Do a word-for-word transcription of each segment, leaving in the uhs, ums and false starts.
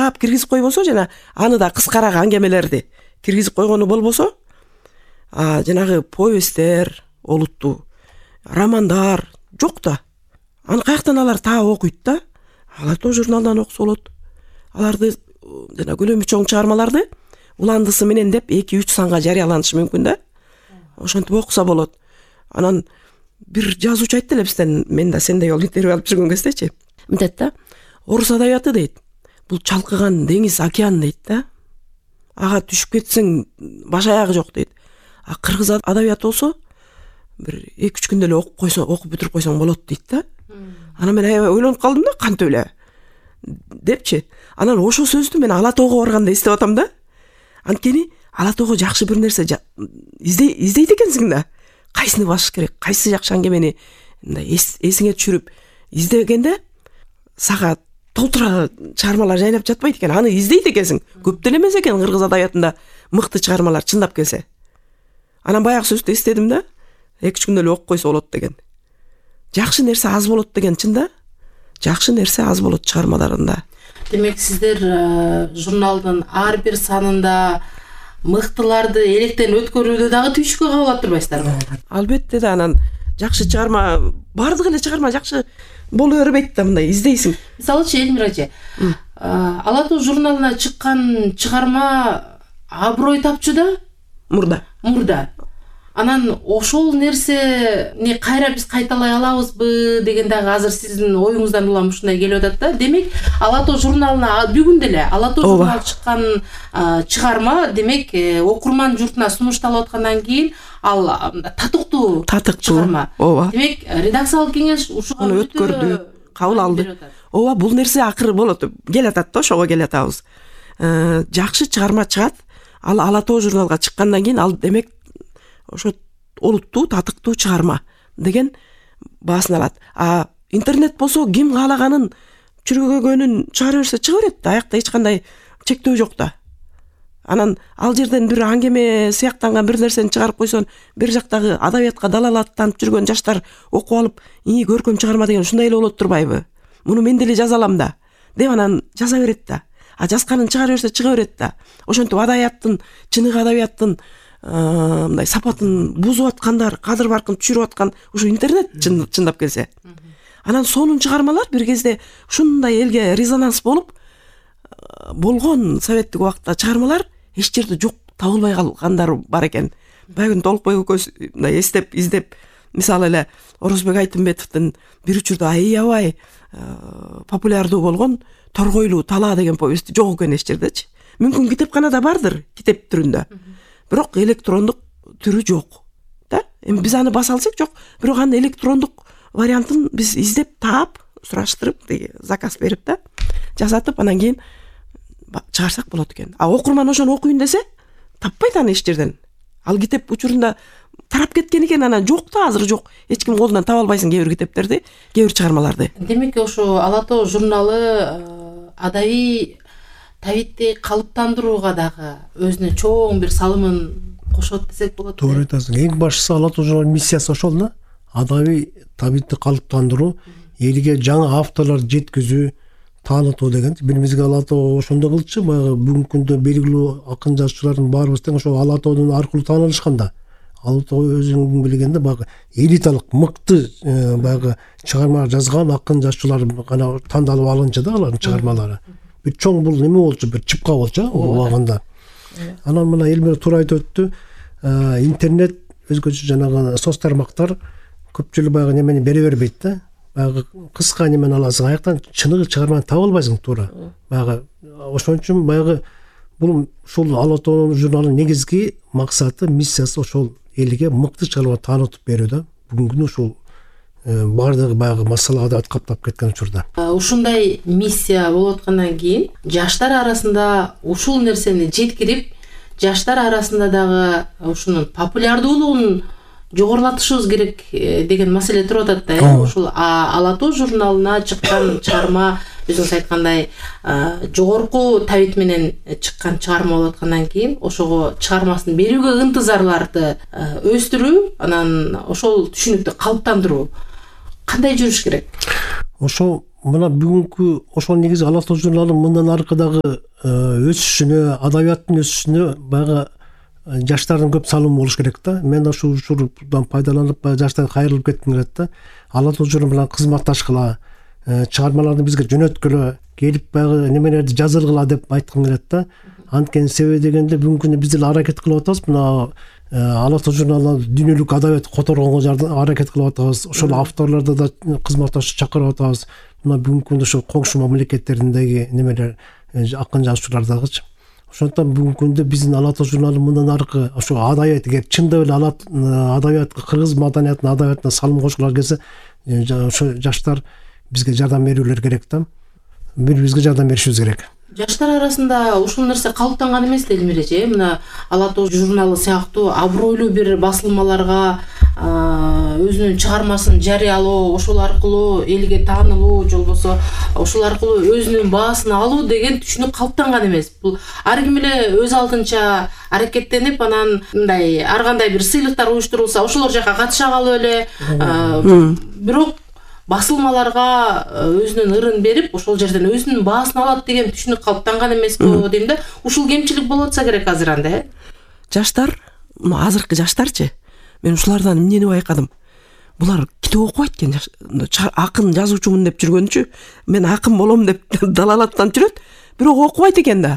таап киргизип койбосо жана аны да кыскараак аңгемелерди киргизип койгону болбосо, а жанагы повесттер, олуттуу романдар жок да. Аны каяктан алар таап окуйт да? Ала тоо журналдан окуса болот. Аларды жана көлөмү чоң чыгармаларды уландысы менен деп эки үч санга жарыяланышы мүмкүн да. Ошентип окуса болот. Анан бир жазуучу айтты эле бизден, мен да сендей ол интервью алып жүргөн кездечи. Мынтет да, орус адабияты дейт. Бул чалкыган деңиз, океан дейт да. Ага түшүп кетсең баш аягы жок дейт. А кыргыз адабияты болсо бир эки үч күндө эле окуп койсо, окуп бүтүрүп койсоң болот дейт да. Анан мен аябай ойлонуп калдым да, кантип эле депчи. Анан ошол сөздү мен Ала тоого барганда эстеп атам да. Анткени Ала тоого жакшы бир нерсе издей издейт экенсиң да. Кайсыны басыш керек, кайсы жакшы аңгемени эсиңе түшүрүп издегенде сага толтура чыгармалар жайнап жатпайт экен. Аны издейт экенсиң. Көп деле эмес экен кыргыз адабиятында мыкты чыгармалар чындап келсе. Анан баягы сөздү эстедим да. эки үч күндө эле окуп койсо болот деген. Жакшы нерсе аз болот деген чында. Жакшы нерсе аз болот чыгармаларында. Демек сиздер журналдын ар бир санында мыктыларды электен өткөрүүдө дагы түйшүккө кабыл турбайсыздарбы? Албетте да, анан жакшы чыгарма, бардык эле чыгарма жакшы боло бербейт да, мындай издейсиң. Мисалычы Элмирачы, Ала тоо журналына чыккан чыгарма аброй тапчу да? Мурда. Мурда. Анан ошол нерсени кайра биз кайталай алабызбы деген дагы азыр сиздин оюңуздан улам ушундай келип атат да. Демек Ала тоо журналына бүгүн деле Ала тоо журналы чыккан чыгарма, демек окурман журтуна сунушталып аткандан кийин ал татыктуу чыгарма. Демек редакциялык кеңеш ушуга өткөрдү, кабыл алды. Ооба, бул нерсе акыры болот, келатат да, ошого келатабыз. Жакшы чыгарма чыгат, ал Ала тоо журналга чыккандан кийин ал демек ошо олуттуу, татыктуу чыгарма деген баасын алат. А интернет болсо ким каалаганын чүргөгөнүн чыгара берсе чыга берет. Аякта эч кандай чектөө жок да. Анан ал жерден бир аңгеме сыяктанган бир нерсени чыгарып койсоң, бир жактагы адабиятка далалаттанып жүргөн жаштар окуп алып, "И, көркөм чыгарма деген ушундай эле болот турбайбы? Муну мен деле жаза алам да" деп анан жаза берет да. А жазганын чыгара берсе чыга берет да. Ошентип адабияттын, чыныгы адабияттын мындай сапатын бузуп аткандар, кадыр баркын түшүрүп аткан ушу интернет чындап келсе. Анан сонун чыгармалар бир кезде ушундай элге резонанс болуп болгон советтик убакта чыгармалар эч жерде жок, табылбай калгандар бар экен. Баягы Толукбай көкөс мындай эстеп, издеп, мисалы эле Орозбек Айтымбетовдун бир учурда аябай популярдуу болгон Торгойлуу Тала деген повести жок экен эч жердечи. Мүмкүн китепканада бардыр, китеп түрүндө. Бирок электрондук түрү жок. Да? Эми биз аны баса алсак жок, бирок анын электрондук вариантын биз издеп, таап, сураштырып, заказ берип да, жасатып, анан кийин чыгарсак болот экен. А окурман ошону окуйн десе, таппайт аны эч жерден. Ал китеп учурунда тарап кеткен экен, анан жок да, азыр жок. Эч ким колунан таба албайсың кээ бир китептерди, кээ бир чыгармаларды. Демек ошо Ала тоо журналы адабий табитти калыптандырууга дагы өзүнө чоң бир салымын кошот десек болот. Туура айтасың. Эң башкысы Ала тоо журналынын миссиясы ошол да. Адабий табитти калыптандыруу, элге жаңы авторлор жеткизүү, таанытуу деген. Бир мезгил Ала тоо ошондой кылчу, баягы бүгүнкү күндө белгилүү акын жазуучулардын баарыбыз тең ошо Ала тоодун аркылуу таанылышкан да. Ала тоо өзүң билгенде баягы элиталык мыкты баягы чыгарма жазган акын жазуучулар гана тандалып алынчу да, алардын чыгармалары. Бир чоң бул неме болчу, бир чыпка болчу убагында. Анан мына Элмира туура айтып өттү. Интернет өзгөчө жанагы соц тармактар көпчүлүк баягы немени бере бербейт да. Баягы кыска немени аласың, аяктан чыныгы чыгарманы таба албайсың туура. Баягы ошон үчүн баягы бул ушул Ала тоо журналынын негизги максаты, миссиясы ошол элге мыкты чыгарма таанытып берүү да. Бүгүнкү күндө ушул бардыгы баягы массалада каптап кеткен учурда. Ушундай миссия болуп аткандан кийин жаштар арасында ушул нерсени жеткирип, жаштар арасында дагы ушунун популярдуулугун жогорулатышыбыз керек деген маселе туруп атат да. Ушул Ала тоо журналына чыккан чыгарма, өзүңүз айткандай, жогорку табит менен чыккан чыгарма болуп аткандан кийин ошого чыгармасын берүүгө ынтызарларды өстүрүү, анан ошол түшүнүктү калыптандыруу кандай жүрүш керек? Ошол мына бүгүнкү ошол негизи Ала тоо журналы мындан аркыдагы өсүшүнө, адабияттын өсүшүнө баягы жаштардын көп салымы болуш керек да. Мен ушул учурдан пайдаланып баягы жаштарга кайрылып кетким келет да. Ала тоо журналы менен кызматташкыла, чыгармаларды бизге жөнөткүлө, келип баягы немелерди жазылгыла деп айткым келет да. Анткени себеби дегенде бүгүнкү күндө биз деле аракет кылып атабыз. Мына Ала тоо журналы дүйнөлүк адабиятты которгонго аракет кылып атабыз. Ошол авторлорду да кызматташып чакырып атабыз. Мына бүгүнкү күндө ошо коңшу мамлекеттериндеги немелер, акын жазуучулардагычы. Ошондуктан бүгүнкү күндө биздин Ала тоо журналы мындан аркы ошо адабият, эгер чындап эле адабиятка, кыргыз маданиятына, адабиятына салым кошкулар келсе, ошо жаштар бизге жардам берүүлөр керек да. Бири-бирибизге жардам беришибиз керек. Жаштар арасында ушул нерсе калыптанган эмес делим эже. Мына Ала тоо журналы сыяктуу абройлуу бир басылмаларга өзүнүн чыгармасын жарыялоо, ошол аркылуу элге таанылуу, же болбосо ошол аркылуу өзүнүн баасын алуу деген түшүнүк калыптанган эмес. Бул ар ким эле өз алдынча аракеттенип, анан мындай ар кандай бир сыйлыктар уюштурулса, ошолор жака катыша калып эле, бирок басылмаларга өзүнүн ырын берип, ошол жерден өзүнүн баасын алат деген түшүнүк калыптанган эмеспи дейм да. Ушул кемчилик болуп атса керек азыр анда, э? Жаштар, азыркы жаштарчы, мен ушулардан эмнени байкадым? Булар китеп окубайт экен. Акын жазуучумун деп жүргөнчү, мен акын болом деп далалаттанып жүрөт, бирок окубайт экен да.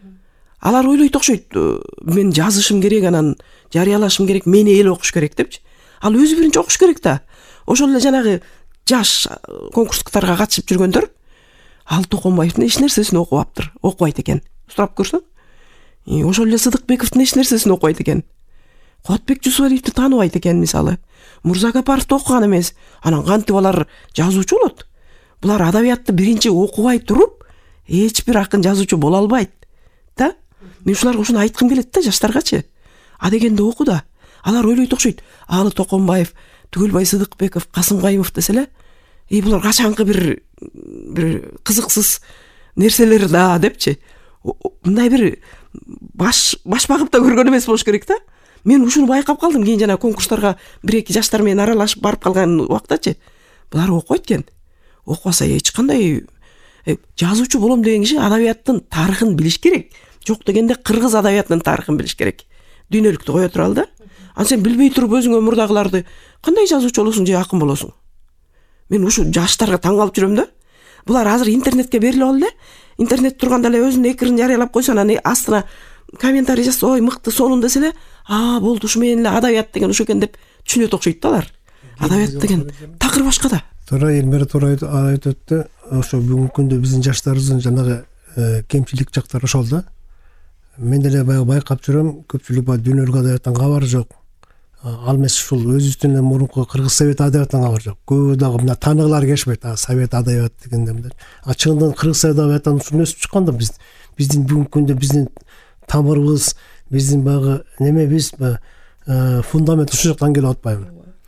Алар ойлойт окшойт, мен жазышым керек, анан жарыялашым керек, мени эл окуш керек депчи. Ал өзү биринчи окуш керек да. Ошол эле жанагы жаш конкурстуктарга катышып жүргөндөр Ал Токонбаевдин эч нерсесин окубаптыр, окубайт экен. Сурап көрсөң. Ошол эле Сыдыкбековдун эч нерсесин окубайт экен. Куатбек Жусупалиевди тааныбайт экен мисалы. Мурзагапаровду окуган эмес. Анан кантип алар жазуучу болот? Булар адабиятты биринчи окубай туруп, эч бир акын жазуучу боло албайт. Да? Мен ушуларга ушуну айткым келет да, жаштаргачы. А дегенде оку да. Алар ойлойт окшойт. Алы Токонбаев, Түгөлбай Сыдыкбеков, Касым Кайымов деселе, и булар качанкы бир бир кызыксыз нерселер да депчи. Мындай бир баш баш багып да көргөн эмес болуш керек да. Мен ушуну байкап калдым. Кийин жана конкурстарга бир-эки жаштар менен аралашып барып калган убактачы. Булар окуйт экен. Окубаса эч кандай жазуучу болом деген киши адабияттын тарыхын билиш керек. Жок дегенде кыргыз адабиятынын тарыхын билиш керек. Дүйнөлүктү кое туралы да. Ан сен билбей туруп өзүңө мурдагыларды кандай жазуучу болосуң же акын болосуң? Мен ушу жаштарга таң калып жүрөм да. Булар азыр интернетке берилип алды эле. Интернет турганда эле өзүнүн экирин жарыялап койсо, анан астына комментарий жазса, ой мыкты сонун десе эле, а болду, ушу менен эле адабият деген ушу экен деп түшүнөт окшойт да алар. Адабият деген такыр башка да. Туура, Элмира туура айтып өттү. Ошо бүгүнкү күндө биздин жаштарыбыздын жанагы кемчилик жактары ошол да. Мен деле баягы байкап жүрөм, көпчүлүк баягы дүйнөлүк адабияттан кабары жок. Ал эмес ушул өзүбүздүн мурунку кыргыз совет адабиятынан кабар жок. Көбү дагы мына тааныгылар келишпейт, а совет адабият дегенде. А чындыгында кыргыз адабиятынан ушул өсүп чыккан да, биз биздин бүгүнкү күндө биздин тамырыбыз, биздин баягы немебиз, фундамент ушул жактан келип атпайбы.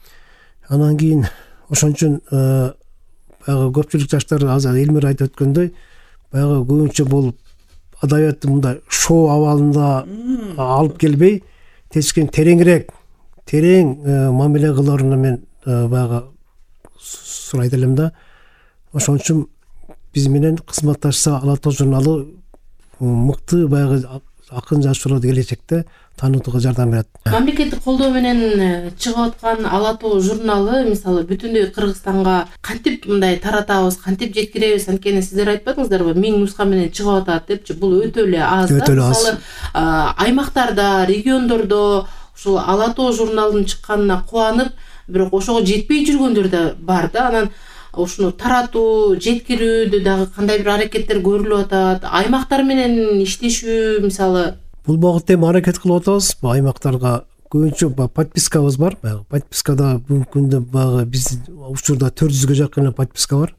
Анан кийин ошон үчүн баягы көпчүлүк жаштар азыр Элмира айтып өткөндөй, баягы көбүнчө болуп адабиятты мындай шоу абалында алып келбей, тескин тереңирээк терең мамиле кылууну мен баягы сурайт элем да. Ошон үчүн биз менен кызматташса Ала тоо журналы мыкты баягы акын жазуучуларды келечекте таанытууга жардам берет. Мамлекеттик колдоо менен чыгып аткан Ала тоо журналы мисалы бүтүндөй Кыргызстанга кантип мындай таратабыз, кантип жеткиребиз? Анткени сиздер айтпадыңыздарбы, миң нуска менен чыгып атат депчи. Бул өтө эле аз да. Мисалы аймактарда, региондордо ушул Ала тоо журналынын чыкканына кубанып, бирок ошого жетпей жүргөндөр да бар да. Анан ушуну таратуу, жеткирүүдө дагы кандай бир аракеттер көрүлүп атат? Аймактар менен иштешүү мисалы бул багытта эми аракет кылып атабыз. Аймактарга көбүнчө подпискабыз бар. Подпискада бүгүнкү күндө баягы биздин учурда төрт жүзгө жакын эле подписка бар.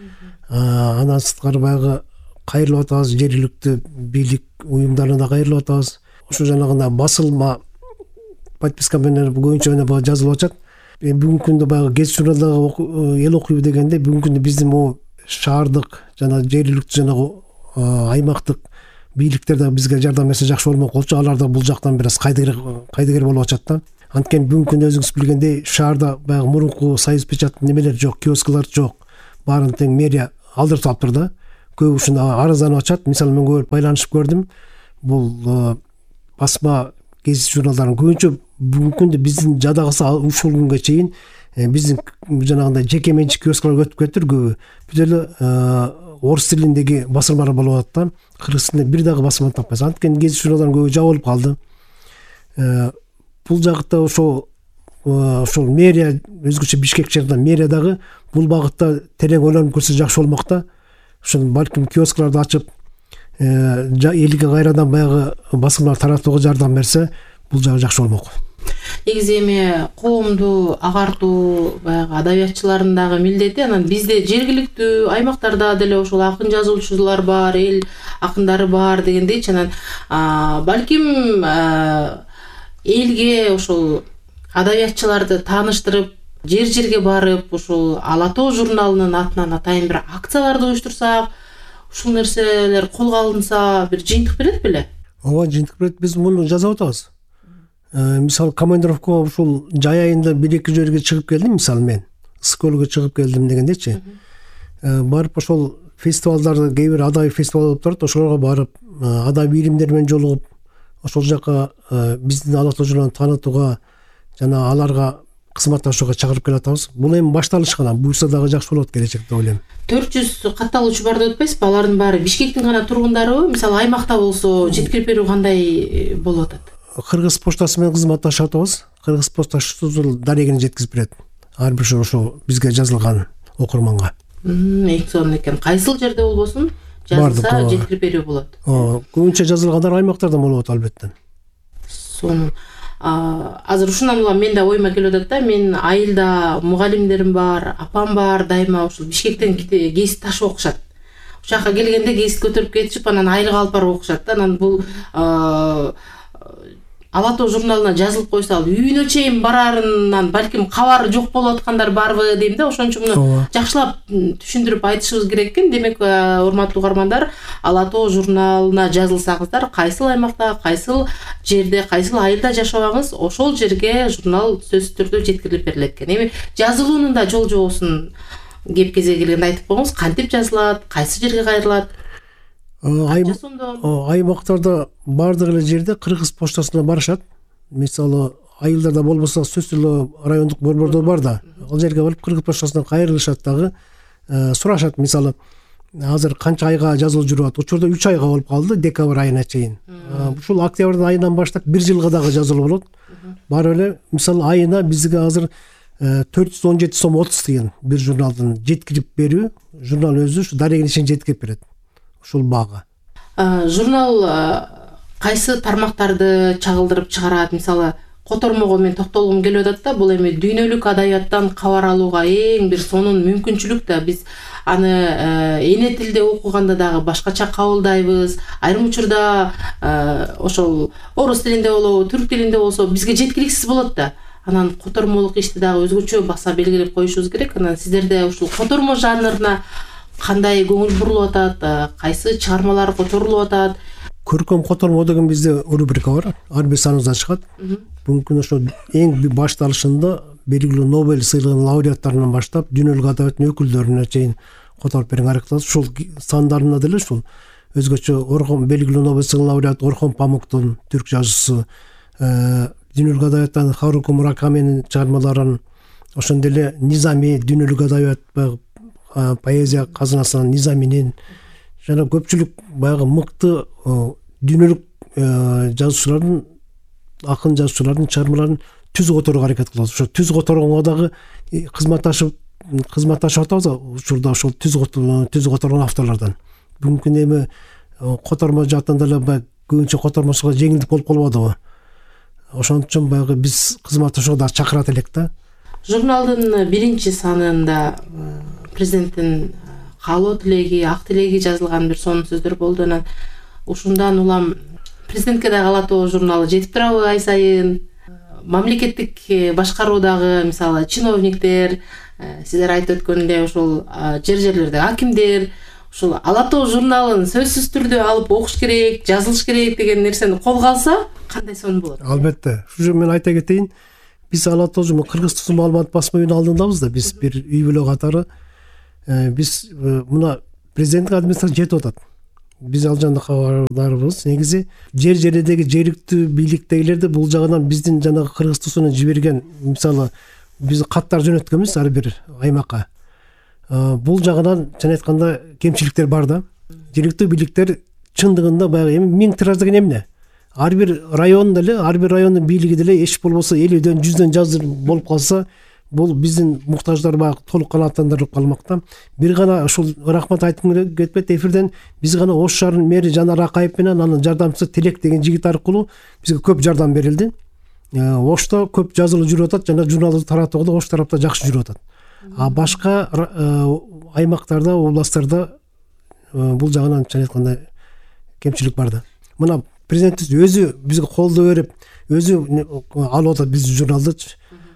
Андан сырткары баягы кайрылып атабыз, жергиликтүү бийлик уюмдарына кайрылып атабыз. Ошо жанагындай басылма подписка менен көбүнчө менен жазылып атат. Бүгүнкү күндө баягы гез журналдагы эл окуйбу дегенде бүгүнкү күндө биздин могу шаардык жана жергиликтүү жанагы аймактык бийликтер да бизге жардам берсе жакшы болмок болчу. Алар да бул жактан бир аз кайдыгер кайдыгер болуп атат да. Анткени бүгүнкү күндө өзүңүз билгендей шаарда баягы мурунку союз печаттын немелер жок, киоскалар жок. Баарын тең мэрия алдырып салыптыр да. Көп ушуна арызданып ачат. Мисалы мен көп байланышып көрдүм. Бул басма гезит журналдарын көбүнчө бүгүнкү күндө биздин жадагысы ушул күнгө чейин биздин жанагындай жеке менчик киоскларга өтүп кетиптир көбү. Бүт эле орус тилиндеги басылмалар болуп атат да. Кыргыз тилинде бир дагы басылма таппайсың. Анткени гезит журналдарын көбү жабылып калды. Бул жакта ошол ошол мэрия өзгөчө Бишкек шаарында мэрия дагы бул багытта терең ойлонуп көрсө жакшы болмок да. Ошол балким киоскларды ачып элге кайрадан баягы басылмалар таратууга жардам берсе, бул жагы жакшы болмок. Негизи эми коомду агартуу баягы адабиятчылардын дагы милдети. Анан бизде жергиликтүү аймактарда деле ошол акын жазуучулар бар, эл акындары бар дегендейчи. Анан балким элге ошол адабиятчыларды тааныштырып, жер-жерге барып, ошол Ала тоо журналынын атынан атайын бир акцияларды уюштурсак, ушул нерселер колго алынса, бир жыйынтык берет беле? Ооба, жыйынтык берет. Биз муну жазып атабыз. Мисалы командировкага ушул жай айында бир-эки жерге чыгып келдим, мисалы мен Ысык көлгө чыгып келдим дегендечи. Барып ошол фестивалдарды, кээ бир адабий фестивал болуп турат, ошолорго барып, адабий иримдер менен жолугуп, ошол жака биздин Ала тоо журналын таанытууга жана аларга кызматташууга чакырып келатабыз. Бул эми башталыш гана, буюрса дагы жакшы болот келечекте деп ойлойм. төрт жүз катталуучу бар деп атпайсызбы? Алардын баары Бишкектин гана тургундарыбы? Мисалы аймакта болсо жеткирип берүү кандай болуп атат? Кыргыз почтасы менен кызматташып атабыз. Кыргыз почтасы дарегине жеткизип берет. Ар бир ошо бизге жазылган окурманга. Электронный экен. Кайсыл жерде болбосун жазылса жеткирип берүү болот. Ооба, көбүнчө жазылгандар аймактарда болот албетте. Сонун. Азыр ушундан улам мен да оюма келип атат да. Мен айылда мугалимдерим бар, апам бар, дайыма ушул Бишкектен гезит ташып окушат. Ошол жака келгенде гезит көтөрүп кетишип, анан айылга алып барып окушат да. Анан бул Ала тоо журналына жазылып койсо, ал үйүнө чейин барарынан балким кабары жок болуп аткандар барбы дейм да. Ошон үчүн муну жакшылап түшүндүрүп айтышыбыз керек экен. Демек, урматтуу угармандар, Ала тоо журналына жазылсаңыздар, кайсыл аймакта, кайсыл жерде, кайсыл айылда жашабаңыз, ошол жерге журнал сөзсүз түрдө жеткирилип берилет экен. Эми жазылуунун да жол жобосун кеп кезеги келгенде айтып коюңуз, кантип жазылат, кайсы жерге кайрылат? Аймактарда бардык эле жерде Кыргыз почтасына барышат. Мисалы айылдарда болбосо сөзсүз эле райондук борбордор бар да. Ал жерге барып Кыргыз почтасына кайрылышат дагы, сурашат. Мисалы азыр канча айга жазылып жүрүп атат? Учурда үч айга болуп калды, декабрь айына чейин. Ушул октябрь айынан баштап бир жылга дагы жазылып болот. Барып эле мисалы айына бизге азыр төрт жүз он жети сом отуз тыйын бир журналдын жеткирип берүү, журнал өзү ушу дарегине чейин жеткирип берет. Ушул бага. Журнал кайсы тармактарды чагылдырып чыгарат? Мисалы, котормого мен токтолгум келип атат да. Бул эми дүйнөлүк адабияттан кабар алууга эң бир сонун мүмкүнчүлүк да. Биз аны эне тилде окуганда дагы башкача кабылдайбыз. Айрым учурда ошол орус тилинде болобу, түрк тилинде болсо бизге жеткиликсиз болот да. Анан котормолук ишти дагы өзгөчө баса белгилеп коюшубуз керек. Анан сиздерде ушул котормо жанрына кандай көңүл бурулуп атат, кайсы чыгармалар которулуп атат? Көркөм котормо деген бизде рубрика бар, ар бир саныбыздан чыгат. Бүгүнкү күнү ошо эң башталышында белгилүү Нобель сыйлыгынын лауреаттарынан баштап дүйнөлүк адабияттын өкүлдөрүнө чейин которуп берген аракет кылабыз. Ушул сандарына деле ушул өзгөчө Орхон белгилүү Нобель сыйлыгынын лауреаты Орхон Памуктун түрк жазуусу, дүйнөлүк адабияттан Харуки Муракаминин чыгармаларын, ошондой эле Низами дүйнөлүк адабият поэзия казынасынан Низаминин жана көпчүлүк баягы мыкты дүйнөлүк жазуучулардын, акын жазуучулардын чыгармаларын түз которууга аракет кылабыз. Ошо түз которгонго дагы кызматташып кызматташып атабыз. Учурда ошол түз түз которгон авторлордон. Бүгүнкү күндө эми котормо жактан деле көбүнчө котормосуга жеңилдик болуп калбадыбы? Ошон үчүн баягы биз кызматташууга да чакырат элек да. Журналдын биринчи санында президенттин каалоо тилеги, ак тилеги жазылган бир сонун сөздөр болду. Анан ушундан улам президентке дагы Ала тоо журналы жетип турабы ай сайын? Мамлекеттик башкаруудагы мисалы чиновниктер, сиздер айтып өткөндөй ушул жер жерлерде акимдер ушул Ала тоо журналын сөзсүз түрдө алып окуш керек, жазылыш керек деген нерсени колго алса, кандай сонун болот? Албетте. Ушу мен айта кетейин. Биз Ала тоо журналы Кыргыз Тузун маалымат басма үйүнүн алдындабыз да. Биз бир үй бүлө катары биз мына президенттик администрация жетип атат. Биз ал жагында кабардарбыз. Негизи жер жердеги жергиликтүү бийликтегилерди бул жагынан биздин жанагы Кыргызстандан жиберген, мисалы биз каттар жөнөткөнбүз ар бир аймакка. Бул жагынан чын айтканда кемчиликтер бар да. Жергиликтүү бийликтер чындыгында баягы эми миң тираж деген эмне? Ар бир район деле, ар бир райондун бийлиги деле эч болбосо элүүдөн жүздөн жазыр болуп калса, бул биздин муктаждар баягы толук канааттандырылып калмакта. Бир гана ушул рахмат айткым кетпейт эфирден, биз гана Ош шаарынын мэри Жанар Акаев менен анын жардамчысы Тилек деген жигит аркылуу бизге көп жардам берилди. Ошто көп жазылуу жүрүп атат, жана журналды таратууга Ош тарапта жакшы жүрүп атат. А башка аймактарда, областтарда бул жагынан чын айтканда кемчилик бар да. Мына президент өзү бизге колдоо берип, өзү алып атат биздин журналдычы.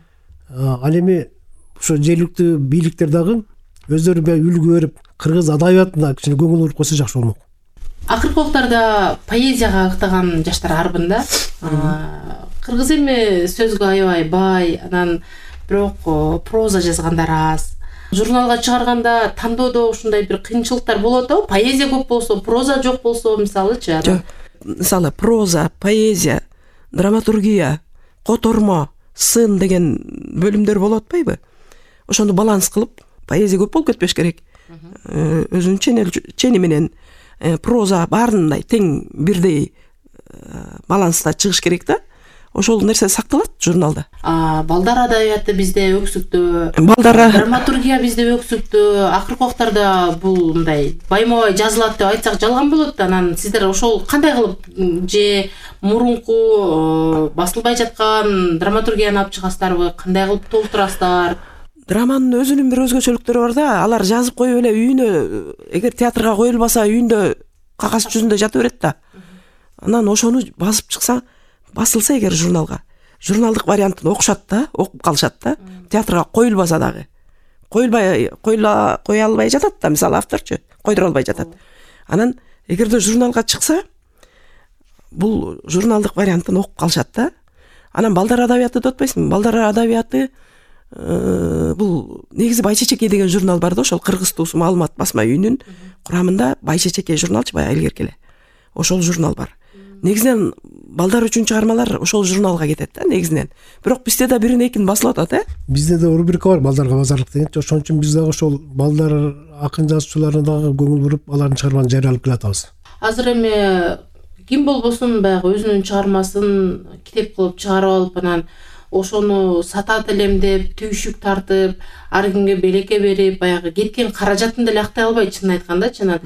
Ал эми ошо жергиликтүү бийликтер дагы өздөрү үлгү берип, кыргыз адабиятына кичине көңүл буруп койсо жакшы болмок. Акыркы убактарда поэзияга ыктаган жаштар арбын да. Кыргыз эми сөзгө аябай бай, анан бирок проза жазгандар аз. Журналга чыгарганда тандоодо ушундай бир кыйынчылыктар болот атабы? Поэзия көп болсо, проза жок болсо, мисалычы. Мисалы проза, поэзия, драматургия, котормо, сын деген бөлүмдөр болуп атпайбы? Ошону баланс кылып, поэзия көп болуп кетпеш керек. Өзүнүн чени менен проза баарындай тең бирдей баланста чыгыш керек да. Ошол нерсе сакталат журналда. Балдар адабияты бизде өксүктүү, балдар драматургия бизде өксүктүү. Акыркы убактарда бул мындай байма-бай жазылат деп айтсак жалган болот. Анан сиздер ошол кандай кылып же мурунку басылбай жаткан драматургияны алып чыгасыздарбы? Кандай кылып толтурасыздар? Драманын өзүнүн бир өзгөчөлүктөрү бар да. Алар жазып коюп эле үйүнө, эгер театрга коюлбаса үйүндө кагаз жүзүндө жата берет да. Анан ошону басып чыкса, басылса эгер журналга, журналдык вариантын окушат да, окуп калышат да. Театрга коюлбаса дагы. Коюлбай, коюла кое албай жатат да, мисалы авторчу, койдура албай жатат. Анан эгерде журналга чыкса, бул журналдык вариантын окуп калышат да. Анан балдар адабияты деп атпайсыңбы? Балдар адабияты бул негизи Байчечеке деген журнал бар да, ошол Кыргыз туусу маалымат басма үйүнүн курамында Байчечеке журналчы баягы илгерки эле. Ошол журнал бар. Негизинен балдар үчүн чыгармалар ошол журналга кетет да негизинен. Бирок бизде да бирин экин басылып атат, э? Бизде да рубрика бар, балдарга базарлык деген. Ошон үчүн биз дагы ошол балдар акын жазуучуларына дагы көңүл буруп, алардын чыгармаларын жарыялап келатабыз. Азыр эми ким болбосун баягы өзүнүн чыгармасын китеп кылып чыгарып алып, анан ошону сатат элем деп түйшүк тартып, ар кимге белекке берип, баягы кеткен каражатын деле актай албайт, чынын айтканда, чынын.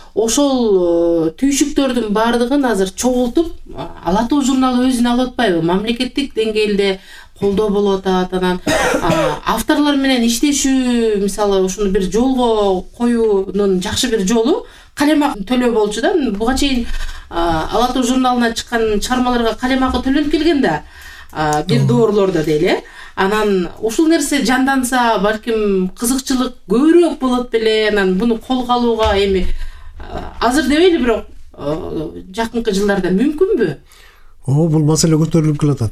Ошол түйшүктөрдүн баардыгын азыр чогултуп, Ала тоо журналы өзүнө алып атпайбы? Мамлекеттик деңгээлде колдоо болуп атат. Анан авторлор менен иштешүү, мисалы, ушуну бир жолго коюунун жакшы бир жолу калемак төлөө болчу да. Буга чейин Ала тоо журналына чыккан чыгармаларга калемакы төлөнүп келген да. Бир доорлордо дейли. Анан ушул нерсе жанданса, балким кызыкчылык көбүрөөк болот беле. Анан буну колго алууга эми азыр дебейли, бирок жакынкы жылдарда мүмкүнбү? О, бул маселе көтөрүлүп келатат.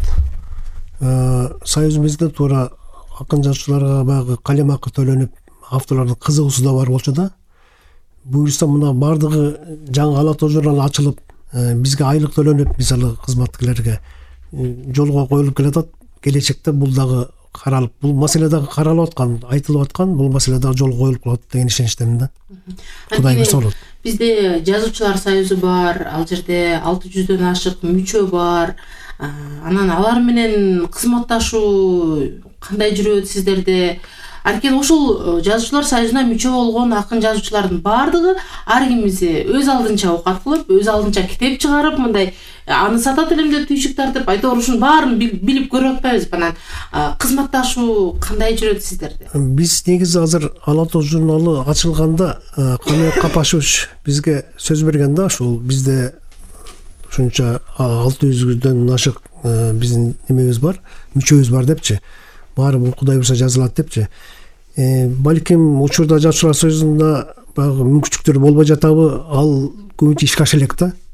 Союзубузда туура акын жазуучуларга баягы калемакы төлөнүп, авторлордун кызыгуусу да бар болчу да. Буюрса мына бардыгы жаңы Ала тоо журналы ачылып, бизге айлык төлөнүп, мисалы кызматкерлерге жолго коюлуп келатат. Келечекте бул дагы каралып, бул маселе дагы каралып аткан, айтылып аткан, бул маселе дагы жолго коюлуп калат деген ишеничтемин да. Кудай буйрса болот. Бизде жазуучулар союзу бар, ал жерде алты жүздөн ашык мүчө бар. Анан алар менен кызматташуу кандай жүрөт сиздерде? Анткени ошол жазуучулар союзуна мүчө болгон акын жазуучулардын баардыгы ар кимиси өз алдынча оокат кылып, өз алдынча китеп чыгарып, мындай аны сатат элем деп түйшүк тартып, айтор ушунун баарын билип көрүп атпайбызбы? Анан кызматташуу кандай жүрөт сиздерде? Биз негизи азыр Ала тоо журналы ачылганда Камил Капашевич бизге сөз берген да, ушул бизде ушунча алты жүздөн ашык биздин немебиз бар, мүчөбүз бар депчи. Баары бул Кудай буйрса жазылат депчи. Балким учурда жазуучулар союзунда баягы мүмкүнчүлүктөр болбой жатабы, ал көбүнчө ишке аша элек да.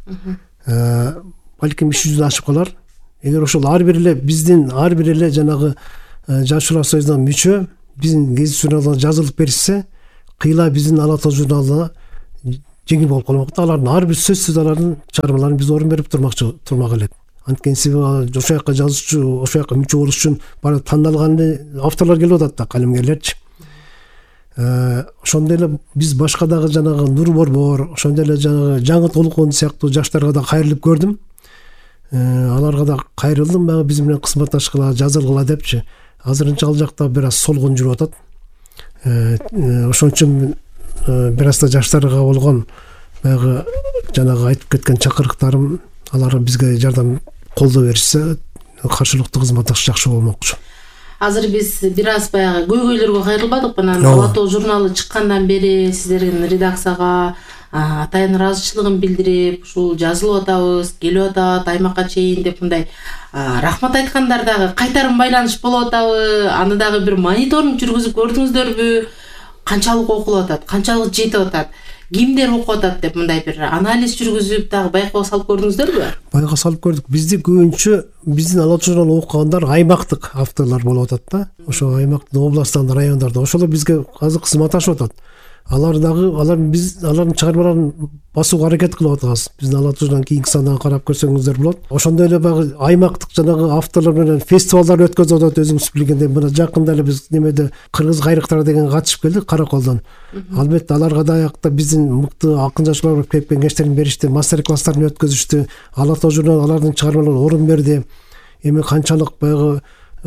Балким үч жүздөн ашып калар. Эгер ошол ар бир эле биздин ар бир эле жанагы жазуучулар союзуна мүчө биздин гезит журналда жазылып беришсе, кыйла биздин Ала тоо журналына жеңил болуп калмак да. Алардын ар бир сөзсүз алардын чыгармаларын биз орун берип турмакчы турмак элек. Анткени себеби ошол жака жазуучу, ошол жака мүчө болуш үчүн баары тандалган авторлор келип атат да, калемгерлерчи. Ошондой эле биз башка дагы жанагы Нур Борбор, ошондой эле жанагы Жаңы Толкун сыяктуу жаштарга да кайрылып көрдүм. Аларга да кайрылдым, баягы биз менен кызматташкыла, жазылгыла депчи. Азырынча ал жакта бир аз солгун жүрүп атат. Ошон үчүн бир аз да жаштарга болгон баягы жанагы айтып кеткен чакырыктарым, алар бизге жардам колдоо беришсе, каршылыктуу кызматташ жакшы болмокчу. Азыр биз бир аз баягы көйгөйлөргө кайрылбадыкпы? Анан Ала тоо журналы чыккандан бери сиздердин редакцияга атайын ыраазычылыгын билдирип, ушул жазылып атабыз, келип атат аймакка чейин деп мындай рахмат айткандар дагы кайтарым байланыш болуп атабы? Аны дагы бир мониторинг жүргүзүп көрдүңүздөрбү? Канчалык окулуп атат, канчалык жетип атат, кимдер окуп атат деп мындай бир анализ жүргүзүп дагы байкоо салып көрдүңүздөрбү? Байкоо салып көрдүк. Бизди көбүнчө биздин Ала тоо журналын окугандар аймактык авторлор болуп атат да. Ошо аймактын областтан, райондарда ошолор бизге азыр кызматташып атат. Алар дагы алар биз алардын чыгармаларын басууга аракет кылып атабыз. Биздин Ала тоо журналын кийинки санына карап көрсөңүздөр болот. Ошондой эле баягы аймактык жанагы авторлор менен фестивалдар өткөзүп атат. Өзүңүз билгендей, мына жакында эле биз немеде Кыргыз кайрыктары деген катышып келдик Караколдон. Албетте аларга даякта биздин мыкты акын жазуучулар келип кеңештерин беришти, мастер класстарын өткөзүштү. Ала тоо журналы алардын чыгармаларына орун берди. Эми канчалык баягы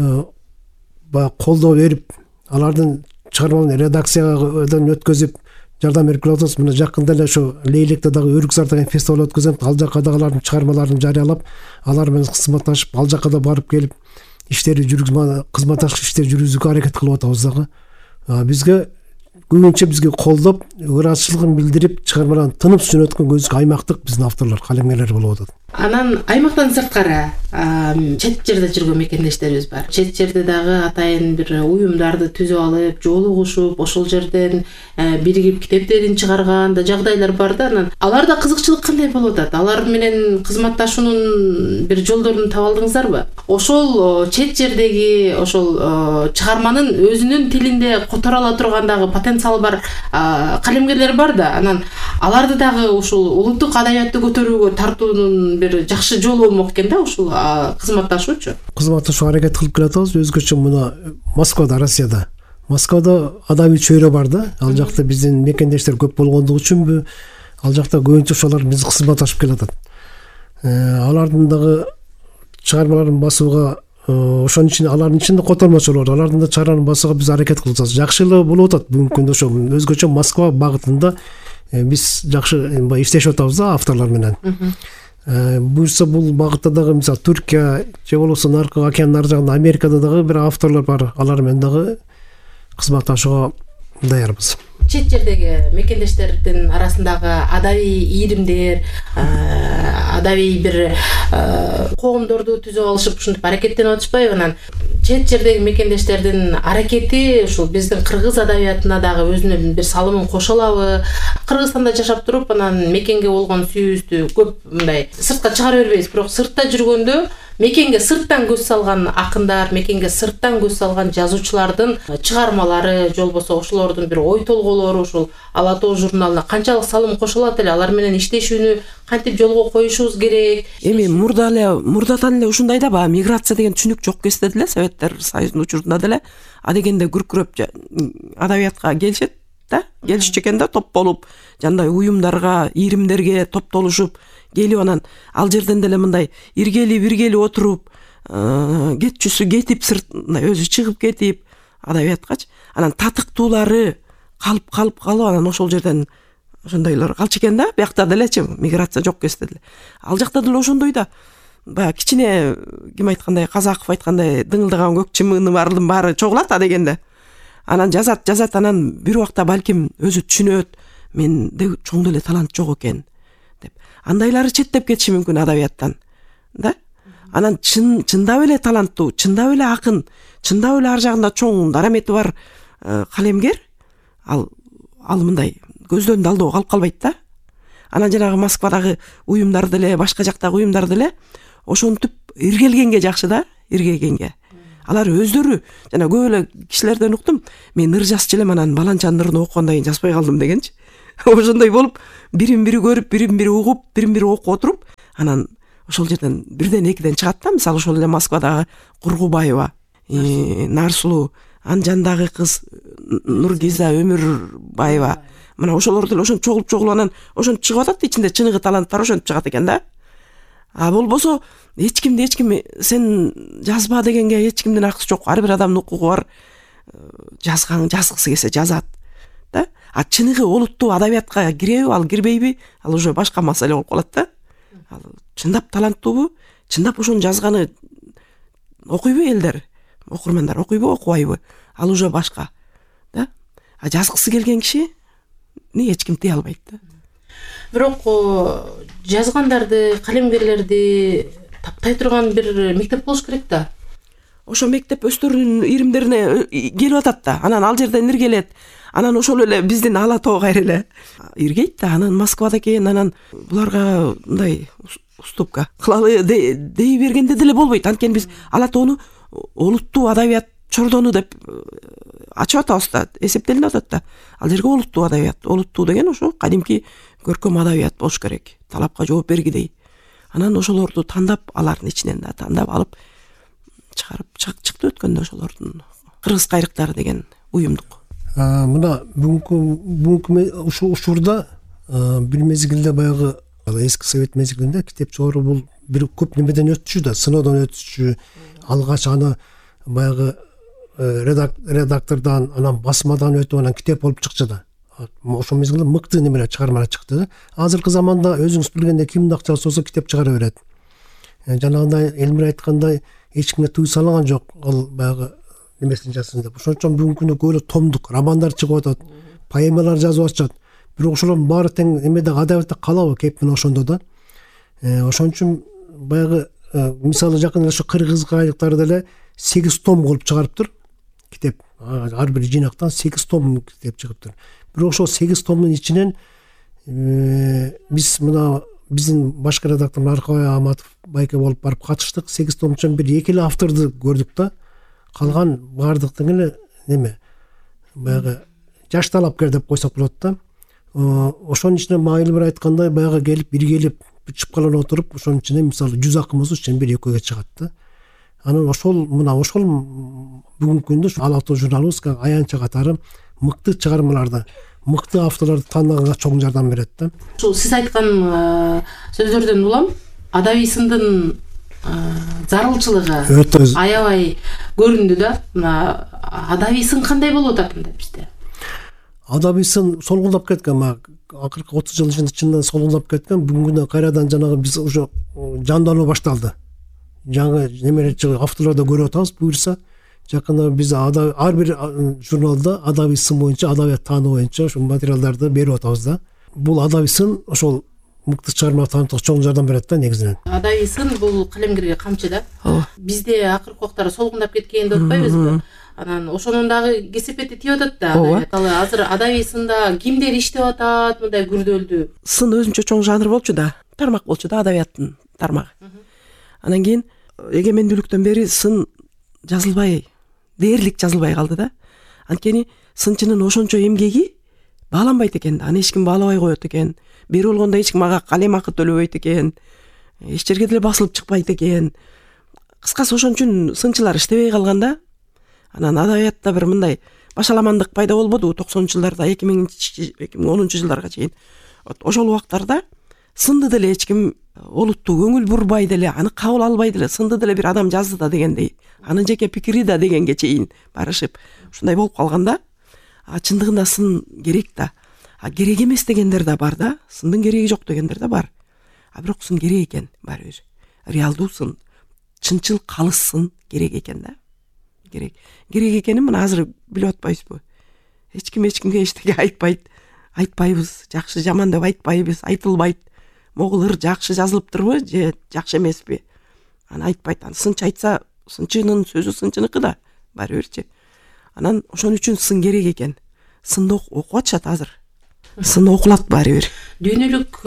баягы колдоо берип, алардын чыгармаларын редакциядан өткөзүп жардам берип келатабыз. Мына жакында эле ошо Лейлекте дагы Өрүкзар деген фестиваль өткөзөм. Ал жакка дагы алардын чыгармаларын жарыялап, алар менен кызматташып, ал жакка да барып келип иштери жүргүзүп, кызматташып иштер жүргүзүүгө аракет кылып атабыз дагы. Бизге көбүнчө бизге колдоп, ыраазычылыгын билдирип, чыгармаларын тынып жөнөткөн көзгө аймактык биздин авторлор, калемгерлер болуп атат. Анан аймактан сырткары чет жерде жүргөн мекендештерибиз бар. Чет жерде дагы атайын бир уюмдарды түзүп алып, жолугушуп, ошол жерден биригип китептерин чыгарган да жагдайлар бар да. Анан аларда кызыкчылык кандай болуп атат? Алар менен кызматташуунун бир жолдорун таба алдыңыздарбы? Ошол чет жердеги ошол чыгарманын өзүнүн тилинде которо ала турган дагы потенциалы бар калемгерлер бар да. Анан аларды дагы ушул улуттук адабиятты көтөрүүгө тартуунун бир жакшы жолу болмок экен да, ушул кызматташуучу. Кызматташууга аракет кылып келатабыз. Өзгөчө мына Москвада, Россияда. Москвада адабий чөйрө бар да. Ал жакта биздин мекендештер көп болгондугу үчүнбү, ал жакта көбүнчө ошолор биз кызматташып келатат. Алардын дагы чыгармаларын басууга, ошонун ичинде алардын ичинде котормочулар, алардын да чыгармаларын басууга биз аракет кылып атабыз. Жакшы эле болуп атат бүгүнкү күндө. Ошо өзгөчө Москва багытында биз жакшы иштешип атабыз да авторлор менен. Буюрса бул багытта дагы мисалы Түркия же болбосо наркы океандын ар жагында Америкада дагы бир авторлор бар. Алар менен дагы кызматташууга даярбыз. Чет жердеги мекендештердин арасындагы адабий ийримдер, адабий бир коомдорду түзүп алышып ушинтип аракеттенип атышпайбы? Анан чет жердеги мекендештердин аракети ушул биздин кыргыз адабиятына дагы өзүнүн бир салымын кошо алабы? Кыргызстанда жашап туруп, анан мекенге болгон сүйүүбүздү көп мындай сыртка чыгара бербейбиз, бирок сыртта жүргөндө мекенге сырттан көз салган акындар, мекенге сырттан көз салган жазуучулардын чыгармалары, же болбосо ошолордун бир ой толгоолору ушул Ала тоо журналына канчалык салым кошо алат эле? Алар менен иштешүүнү кантип жолго коюшубуз керек? Эми мурда эле, мурдадан эле ушундай да баягы миграция деген түшүнүк жок кезде деле, Советтер Союзунун учурунда деле адегенде күркүрөп адабиятка келишет да, келишчү экен да, топ болуп, жандай уюмдарга, ийримдерге топтолушуп келип, анан ал жерден деле мындай иргелип иргелип отуруп, кетчүсү кетип, сыртына өзү чыгып кетип адабияткачы, анан татыктуулары калып калып калып, анан ошол жерден ошондойлор калчу экен да, биякта делечи, миграция жок кезде деле. Ал жакта деле ошондой да, баягы кичине ким айткандай, Казаков айткандай, дыңылдаган көк чымыгынын баардын баары чогулат адегенде. Анан жазат, жазат, анан бир убакта балким өзү түшүнөт, менде чоң деле талант жок экен деп. Андайлары четтеп кетиши мүмкүн адабияттан, да? Анан чын чындап эле таланттуу, чындап эле акын, чындап эле ар жагында чоң дарамети бар калемгер, ал ал мындай көздөн далдоо калып калбайт да. Анан жанагы Москвадагы уюмдар деле, башка жактагы уюмдар деле ошентип иргелгенге жакшы да, иргелгенге. Алар өздөрү жана көп эле кишилерден уктум, мен ыр жазчу элем, анан баланчанын ырын окугандан кийин жазбай калдым дегенчи. Ошондой болуп, бирин бири көрүп, бирин бири угуп, бирин бири окуп отуруп, анан ошол жерден бирден экиден чыгат да. Мисалы ошол эле Москвадагы Кургубаева, Нарсулуу, анын жанындагы кыз Нургиза Өмүрбаева, мына ошолор деле ошентип чогулуп чогулуп анан ошентип чыгып атат, ичинде чыныгы таланттар ошентип чыгат экен да. А болбосо эч кимди эч ким сен жазба дегенге эч кимдин акысы жок. Ар бир адамдын укугу бар. Жазган жазгысы келсе жазат да. А чыныгы олуттуу адабиятка киреби, ал кирбейби, ал уже башка маселе болуп калат да. Ал чындап таланттуубу, чындап ошону жазганы окуйбу элдер, окурмандар окуйбу, окубайбы, ал уже башка да. А жазгысы келген киши не эч ким тыя албайт да. Бирок жазгандарды, калемгерлерди таптай турган бир мектеп болуш керек да. Ошо мектеп өстөрүнүн иримдерине келип атат да. Анан ал жерден иргелет. Анан ошол эле биздин Ала тоо кайра эле иргейт да. Анан Москвада экен, анан буларга мындай уступка кылалы дей бергенде деле болбойт. Анткени биз Ала тоону олуттуу адабият чордону деп ачып атабыз да, эсептелип атат да. Ал жерге олуттуу адабият, олуттуу деген ошо кадимки көркөм адабият болуш керек. Талапка жооп бергидей. Анан ошолорду тандап, алардын ичинен да тандап алып чыгарып чыкты өткөндө ошолордун Кыргыз кайрыктары деген уюмдук. Мына бүгүнкү бүгүнкү ушул учурда бир мезгилде баягы эски совет мезгилинде китепчилер бул бир көп немеден өтчү да, сыноодон өтчү. Алгач аны баягы редактордон, анан басмадан өтүп, анан китеп болуп чыкчу да. Ошол мезгилде мыкты немелер чыгармалар чыкты. Азыркы заманда өзүңүз билгендей кимдин акчасы болсо китеп чыгара берет. Жанагындай Элмир айткандай эч кимге тыюу салынган жок. Ал баягы немесин жазсын деп. Ошон үчүн бүгүнкү күндө көп эле томдук романдар чыгып атат, поэмалар жазып атышат. Бирок ошолордун баары тең эмеде адабиятта калабы кеп мына ошондо да. Ошон үчүн баягы мисалы жакын эле ошо кыргыз кайрыктары деле сегиз том кылып чыгарыптыр. Китеп ар бир жыйнактан сегиз том китеп чыгыптыр. Бирок ошол сегиз томдун ичинен биз мына биздин башкы редактор Аркабай Аматов байке болуп барып катыштык. сегиз томчон бир эки эле авторду көрдүк да. Калган баардыктын эле неме баягы жаш талапкер деп койсок болот да. Ошонун ичинен Майыл бир айткандай баягы келип биргелип чыпкаланып отуруп, ошонун ичинен мисалы жүз акымыз үчүн бир экөөгө чыгат да. Анан ошол мына ошол бүгүнкү күндө Ала тоо журналистика аянча катары мыкты чыгармаларды, мыкты авторлорду тааныганга чоң жардам берет да. Ушул сиз айткан сөздөрдөн улам адабий сындын зарылчылыгы аябай көрүндү да. Мына адабий сын кандай болуп атат мында бизде? Адабий сын солгулдап кеткен, мына акыркы отуз жыл ичинде чындан солгулдап кеткен. Бүгүнкү күндө кайрадан жанагы биз уже жандануу башталды. Жаңы немелер чыгып авторлорду көрүп атабыз. Буюрса жакында биз ар бир журналда адабий сын боюнча, адабият таануу боюнча ушул материалдарды берип атабыз да. Бул адабий сын ошол мыкты чыгарма таанытууга чоң жардам берет да негизинен. Адабий сын бул калемгерге камчы да. Бизде акыркы убактары солгундап кеткен деп атпайбызбы? Анан ошонун дагы кесепети тийип атат да. Мисалы азыр адабий сында кимдер иштеп атат мындай күрдөлдүү? Сын өзүнчө чоң жанр болчу да, тармак болчу да, адабияттын тармагы. Анан кийин эгемендүүлүктөн бери сын жазылбай, дээрлик жазылбай калды да. Анткени сынчынын ошончо эмгеги бааланбайт экен да. Аны эч ким баалабай коет экен. Бери болгондо эч ким ага калем акы төлөбөйт экен. Эч жерге деле басылып чыкпайт экен. Кыскасы ошон үчүн сынчылар иштебей калган да. Анан адабиятта бир мындай башаламандык пайда болбоду токсонунчу жылдарда, эки миң онунчу жылдарга чейин. Ошол убактарда сынды деле эч ким олуттуу көңүл бурбай деле, аны кабыл албай деле, сынды деле бир адам жазды да дегендей, анын жеке пикири да дегенге чейин барышып ушундай болуп калганда, а чындыгында сын керек да. А керек эмес дегендер да бар да, сындын кереги жок дегендер да бар. А бирок сын керек экен баары бир. Реалдуу сын, чынчыл калыс сын керек экен да. Керек. Керек экенин мына азыр билип атпайбызбы? Эч ким эч кимге эчтеке айтпайт. Айтпайбыз, жакшы жаман деп айтпайбыз, айтылбайт. Могул ыр жакшы жазылыптырбы же жакшы эмеспи? Аны айтпайт. Аны сынчы айтса, сынчынын сөзү сынчыныкы да баары бирчи. Анан ошон үчүн сын керек экен. Сынды окуп атышат азыр. Сын окулат баары бир. Дүйнөлүк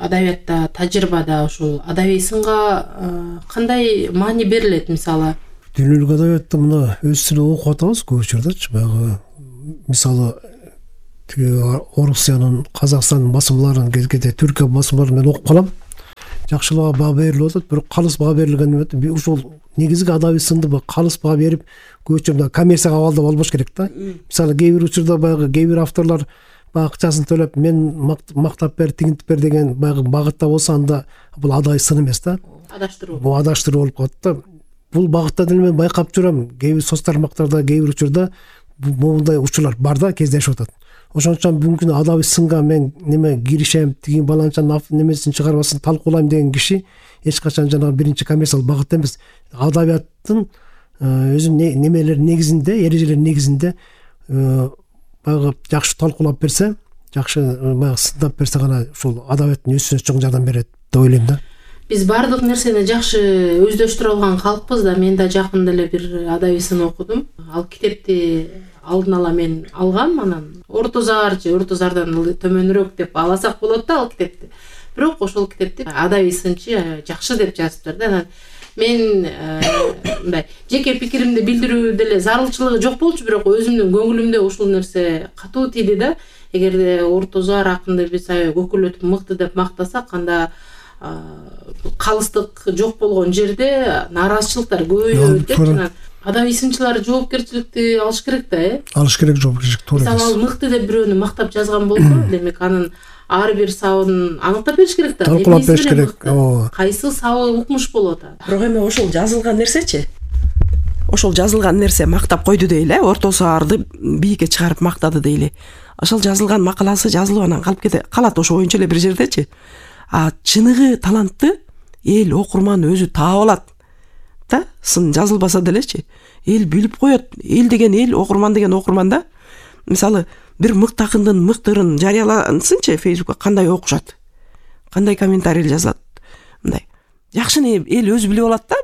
адабиятта, тажрыйбада ушул адабий сынга кандай маани берилет? Мисалы, дүйнөлүк адабиятты мына өз тилинде окуп атабыз көп учурдачы. Баягы мисалы тиги Орусиянын, Казакстандын басымдарын, кээде Түркия басымдарын мен окуп калам. Жакшылыгы баа берилип атат, бирок калыс баа берилген эмес. Ушул негизги адабий сынды калыс баа берип, көчөмдө коммерцияга абалда болбош керек да. Мисалы кээ бир учурда баягы кээ бир авторлор баягы акчасын төлөп, мен мактап бер, тигинтип бер деген баягы багытта болсо, анда бул адабий сын эмес да. Адаштыруу. Бул адаштыруу болуп калат да. Бул багытта деле мен байкап жүрөм. Кээ бир соц тармактарда, кээ бир учурда мындай учурлар бар да, кездешип атат. Ошон үчүн бүгүнкү күндө адабий сынга мен неме киришем, тиги баланчанын немесин чыгарбасын талкуулайм деген киши эч качан жанагы биринчи коммерциялык багытта эмес. Адабияттын өзүнүн немелер негизинде, эрежелер негизинде баягы жакшы талкуулап берсе, жакшы баягы сындап берсе гана ушул адабияттын өсүшүнө чоң жардам берет деп ойлойм да. Биз баардык нерсени жакшы өздөштүрө алган калкпыз да. Мен да жакында эле бир адабий сын окудум. Ал китепти алдын ала мен алгам, анан Ортозар же Ортозардан төмөнүрөөк деп аласак болот да ал китепти. Бирок ошол китепти адабий сынчы жакшы деп жазыптыр да. Анан мен мындай жеке пикиримди билдирүү деле зарылчылыгы жок болчу, бирок өзүмдүн көңүлүмдө ушул нерсе катуу тийди да. Эгерде Ортозар акынды биз аябай көкөлөтүп мыкты деп мактасак, анда калыстык жок болгон жерде нааразычылыктар көбөйөт деп жана адабий сынчылар жоопкерчиликти алыш керек да, э? Алыш керек жоопкерчилик, туура. Мисалы ал мыкты деп бирөөнү мактап жазган болсо, демек анын ар бир сабын аныктап бериш керек да. Талкуулап бериш керек. Ооба. Кайсы сабы укмуш болот а? Бирок эми ошол жазылган нерсечи? Ошол жазылган нерсе мактап койду дейли, э? Ортосоарды бийикке чыгарып мактады дейли. Ошол жазылган макаласы жазылып анан калып кете калат ошо боюнча эле бир жердечи. А чыныгы талантты эл окурман өзү таап алат да. Сын жазылбаса делечи, эл билип коет. Эл деген эл, окурман деген окурман да. Мисалы бир мыкты акындын мыктырын жарыялансынчы Фейсбукка, кандай окушат, кандай комментарий жазылат. Мындай жакшыны эл өзү билип алат да.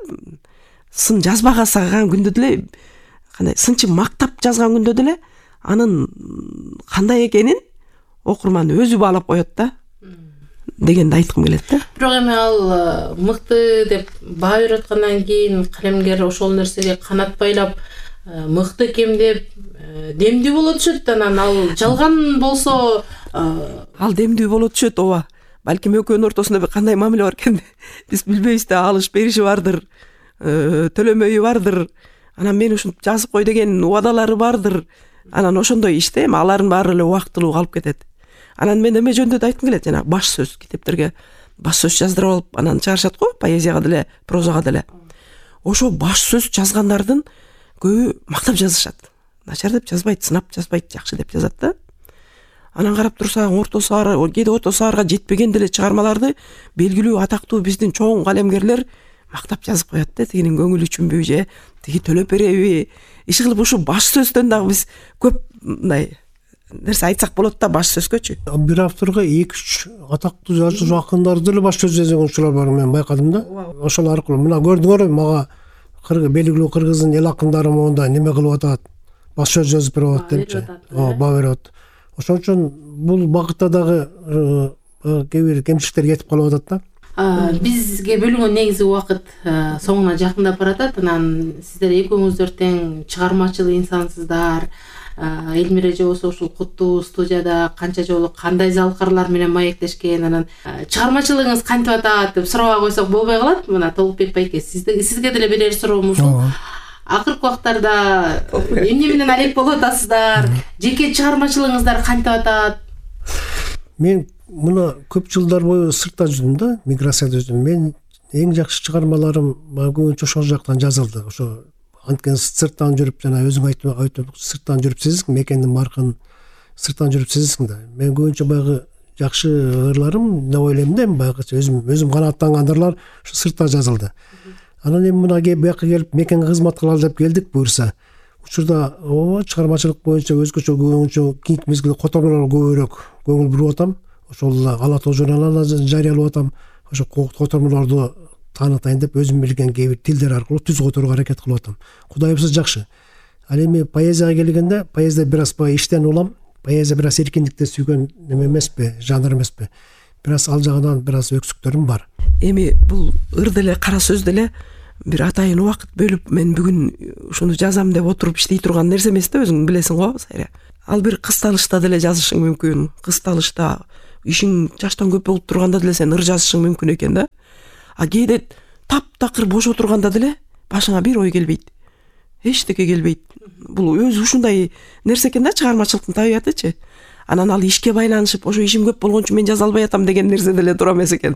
Сын жазбага саган күндө деле, кандай сынчы мактап жазган күндө деле анын кандай экенин окурман өзү баалап коет да дегенди айткым келет да. Бирок эми ал мыкты деп баа берип аткандан кийин калемгер ошол нерсеге канат байлап мыкты экен деп демдүү боло түшөт. Анан ал жалган болсо ал демдүү боло түшөт, ооба. Балким экөөнүн ортосунда кандай мамиле бар экен биз билбейбиз да. Алыш бериши бардыр, төлөмөйү бардыр. Анан мен ушинтип жазып кой деген убадалары бардыр. Анан ошондой иште эми алардын баары эле убактылуу калып кетет. Анан мен эме жөнүндө да айткым келет, жана баш сөз, китептерге баш сөз жаздырып алып анан чыгарышат го, поэзияга деле, прозага деле. Ошо баш сөз жазгандардын көбү мактап жазышат. Начар деп жазбайт, сынап жазбайт, жакшы деп жазат да. Анан карап турсаң, Ортосаар, кээде Ортосаарга жетпеген деле чыгармаларды белгилүү атактуу биздин чоң калемгерлер мактап жазып коет да. Тигинин көңүлү үчүнбү же тиги төлөп береби? Иши кылып ушу баш сөздөн дагы биз көп мындай нерсе айтсак болот да баш сөзгөчү. Бир авторго эки үч атактуу жазуучу акындар деле баш сөз жазган учурлар бар, мен байкадым да. Ошол аркылуу мына көрдүңөр, мага белгилүү кыргыздын эл акындары монда неме кылып атат, баш сөз жазып берип атат депчи. Ооба, баа берип атат. Ошон үчүн бул багытта дагы кээ бир кемчиликтер кетип калып атат да. Бизге бөлүнгөн негизги убакыт соңуна жакындап баратат. Анан сиздер экөөңүздөр тең чыгармачыл инсансыздар. Элмире же болсо ушул куттуу студияда канча жолу кандай залкарлар менен маектешкен, анан чыгармачылыгыңыз кантип атат деп сурабай койсок болбой калат. Мына Толукбек байке, сизге сизге деле берер суроом ушул. Акыркы убактарда эмне менен алек болуп атасыздар? Жеке чыгармачылыгыңыздар кантип атат? Мен мына көп жылдар бою сыртта жүрдүм да, миграцияда жүрдүм. Мен эң жакшы чыгармаларым көбүнчө ошол жактан жазылды. Ошо анткени сырттан жүрүп, жана өзүң айтып, сырттан жүрүп сезесиң, мекендин маркын сырттан жүрүп сезесиң да. Мен көбүнчө байгы жакшы ырларым, деп ойлойм да, байгы өзүм өзүм канааттанган ырлар ушу сыртта жазылды. Анан эми мына бияка келип мекенге кызмат кылалы деп келдик буюрса. Учурда ооба чыгармачылык боюнча өзгөчө көбүнчө кийинки мезгилде котормолор көбүрөөк көңүл буруп атам. Ошол Ала Тоо журналына жарыялап атам. Ошо котормолорду таанытайын деп өзүм билген кээ бир тилдер аркылуу түз которууга аракет кылып атам. Кудай буйрса жакшы. Ал эми поэзияга келгенде, поэзия бир аз баягы иштен улам. Поэзия бир аз эркиндикти сүйгөн неме эмеспи, жанр эмеспи. Бир аз ал жагынан бир аз өксүктөрүм бар. Эми бул ыр деле, кара сөз деле бир атайын убакыт бөлүп мен бүгүн ушуну жазам деп отуруп иштей турган нерсе эмес да, өзүң билесиң го Сайра. Ал бир кысталышта деле жазышың мүмкүн. Кысталышта ишиң жаштан көп болуп турганда деле сен ыр жазышың мүмкүн экен да. А кээде таптакыр бош отурганда деле башыңа бир ой келбейт. Эчтеке келбейт. Бул өзү ушундай нерсе экен да, чыгармачылыктын табиятычы. Анан ал ишке байланышып, ошо ишим көп болгончу мен жаза албай атам деген нерсе деле тура эмес экен.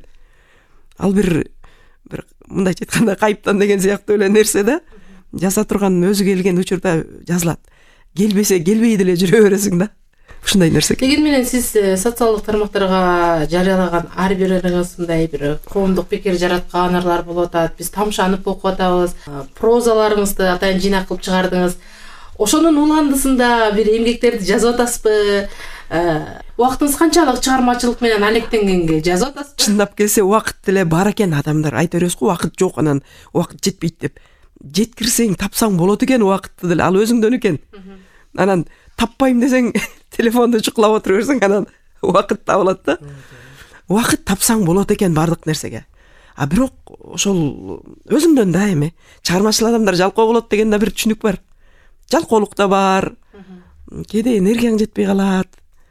Ал бир бир мындайча айтканда кайыптан деген сыяктуу эле нерсе да. Жаза турган өзү келген учурда жазылат. Келбесе келбей деле жүрө бересиң да. Ушундай нерсе. Деген менен сиз социалдык тармактарга жарыялаган ар бир ырыңыз мындай бир коомдук пикир жараткан ырлар болуп атат. Биз тамшанып окуп атабыз. Прозаларыңызды атайын жыйнак кылып чыгардыңыз. Ошонун уландысында бир эмгектерди жазып атасызбы? Убактыңыз канчалык чыгармачылык менен алектенгенге жазып атасызбы? Чындап келсе убакыт деле бар экен, адамдар айта беребиз го, убакыт жок, анан убакыт жетпейт деп. Жеткирсең, тапсаң болот экен убакытты деле, ал өзүңдөн экен. Анан таппайм десең, телефонду чукулап отура берсең, анан убакыт табылат да. Убакыт тапсаң болот экен бардык нерсеге. А бирок ошол өзүңдөн да эми. Чыгармачыл адамдар жалкоо болот деген да бир түшүнүк бар. Жалкоолук да бар. Кээде энергияң жетпей калат.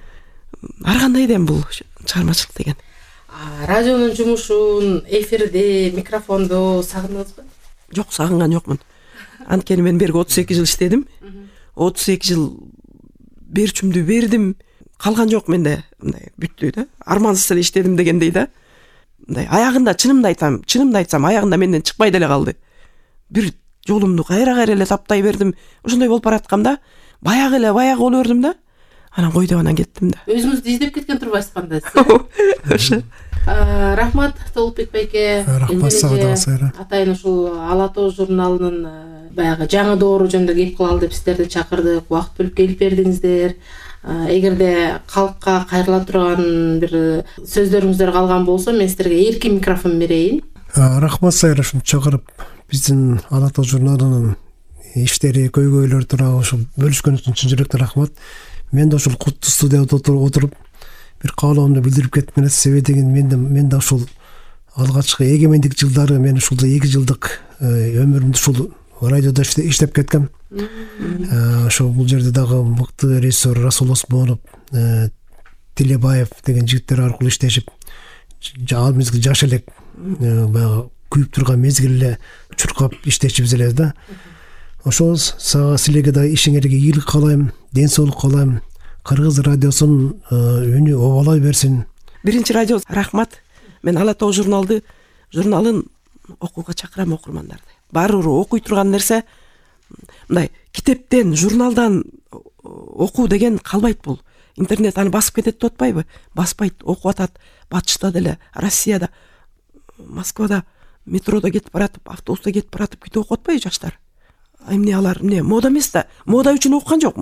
Ар кандай дем бул чыгармачылык деген. Радионун жумушун, эфирди, микрофонду сагындыңызбы? Жок, сагынган жокмун. Анткени мен берге отуз эки жыл иштедим. отуз эки жыл берчүмдү бердим. Калган жок менде, мындай бүттү да. Армансыз эле иштедим дегендей да. Мындай аягында чынымды айтам, чынымды айтсам аягында менден чыкпай деле калды. Бир жолумду кайра-кайра эле таптай бердим. Ошондой болуп баратканда, баягы эле баягы болуп бердим да. Анан кой деп анан кеттим да. Өзүңүздү издеп кеткен турбайсызбы анда сиз? Ошо. Рахмат Толукбек байке. Рахмат сага Сайра. Атайын ушул Ала тоо журналынын баягы жаңы доору жөнүндө кеп кылалы деп сиздерди чакырдык. Убакыт бөлүп келип бердиңиздер. Эгерде калкка кайрыла турган бир сөздөрүңүздөр калган болсо, мен сиздерге эркин микрофон берейин. Рахмат Сайра, ушуну чакырып биздин Ала тоо журналынын иштери, көйгөйлөрү тууралуу ошо бөлүшкөн үчүн чын жүрөктөн рахмат. Мен да ушул куттуу студияда отуруп бир каалоомду билдирип кеткенмин. Себеби деген мен да мен да ушул алгачкы эгемендик жылдары мен ушул эки жылдык өмүрүмдү ушул радиодо иштеп кеткем. Ошо бул жерде дагы мыкты режиссер Расул Осмонов, Тилебаев деген жигиттер аркылуу иштешип, ал мезгил жаш элек баягы күйүп турган мезгил эле чуркап иштешибиз эле да. Ошол сага силерге да ишиңерге ийгилик каалайм, ден соолук каалайм. Кыргыз радиосунун үнү обалай берсин. Биринчи радио рахмат. Мен Ала тоо журналды журналын окууга чакырам окурмандарды. Баары окуй турган нерсе мындай китептен, журналдан окуу деген калбайт бул. Интернет аны басып кетет деп атпайбы? Баспайт, окуп атат. Батышта деле, Россияда, Москвада метродо кетип баратып, автобуста кетип баратып китеп окуп атпайбы жаштар? Эмне алар, эмне мода эмес да. Мода үчүн окуган жок.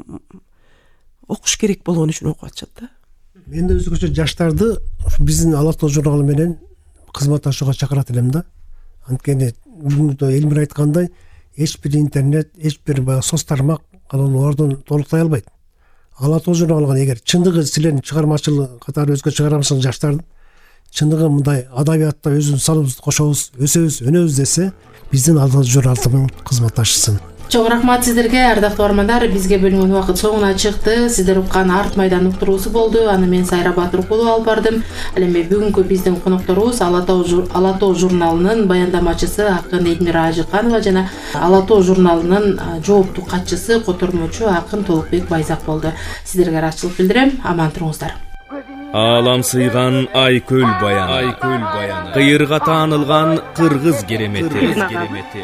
Окуш керек болгон үчүн окуп атышат да. Мен да өзгөчө жаштарды биздин Ала тоо журналы менен кызматташууга чакырат элем да. Анткени бүгүнкү Элмир айткандай, эч бир интернет, эч бир баягы соц тармак анын ордун толуктай албайт. Ала тоо журналын эгер чындыгы силердин чыгармачыл катары өзгө чыгарамсың жаштар, чындыгы мындай адабиятта өзүбүздүн салыбызды кошобуз, өсөбүз, өнөбүз десе, биздин Ала тоо журналынын кызматташысын. Чоң рахмат сиздерге, ардактуу бармандар. Бизге бөлүнгөн убакыт соңуна чыкты. Сиздер уккан Арт майдан уктуруусу болду. Аны мен Сайра Батыркулова алып бардым. Ал эми бүгүнкү биздин конокторубуз Ала тоо журналынын баяндамачысы акын Элмира Ажыканова жана Ала тоо журналынын жооптуу катчысы, котормочу акын Толукбек Байзак болду. Сиздерге ыраазычылык билдирем. Аман туруңуздар. Алам сыйган Айкөл баяны, Айкөл баяны, кыйырга таанылган кыргыз керемети, керемети.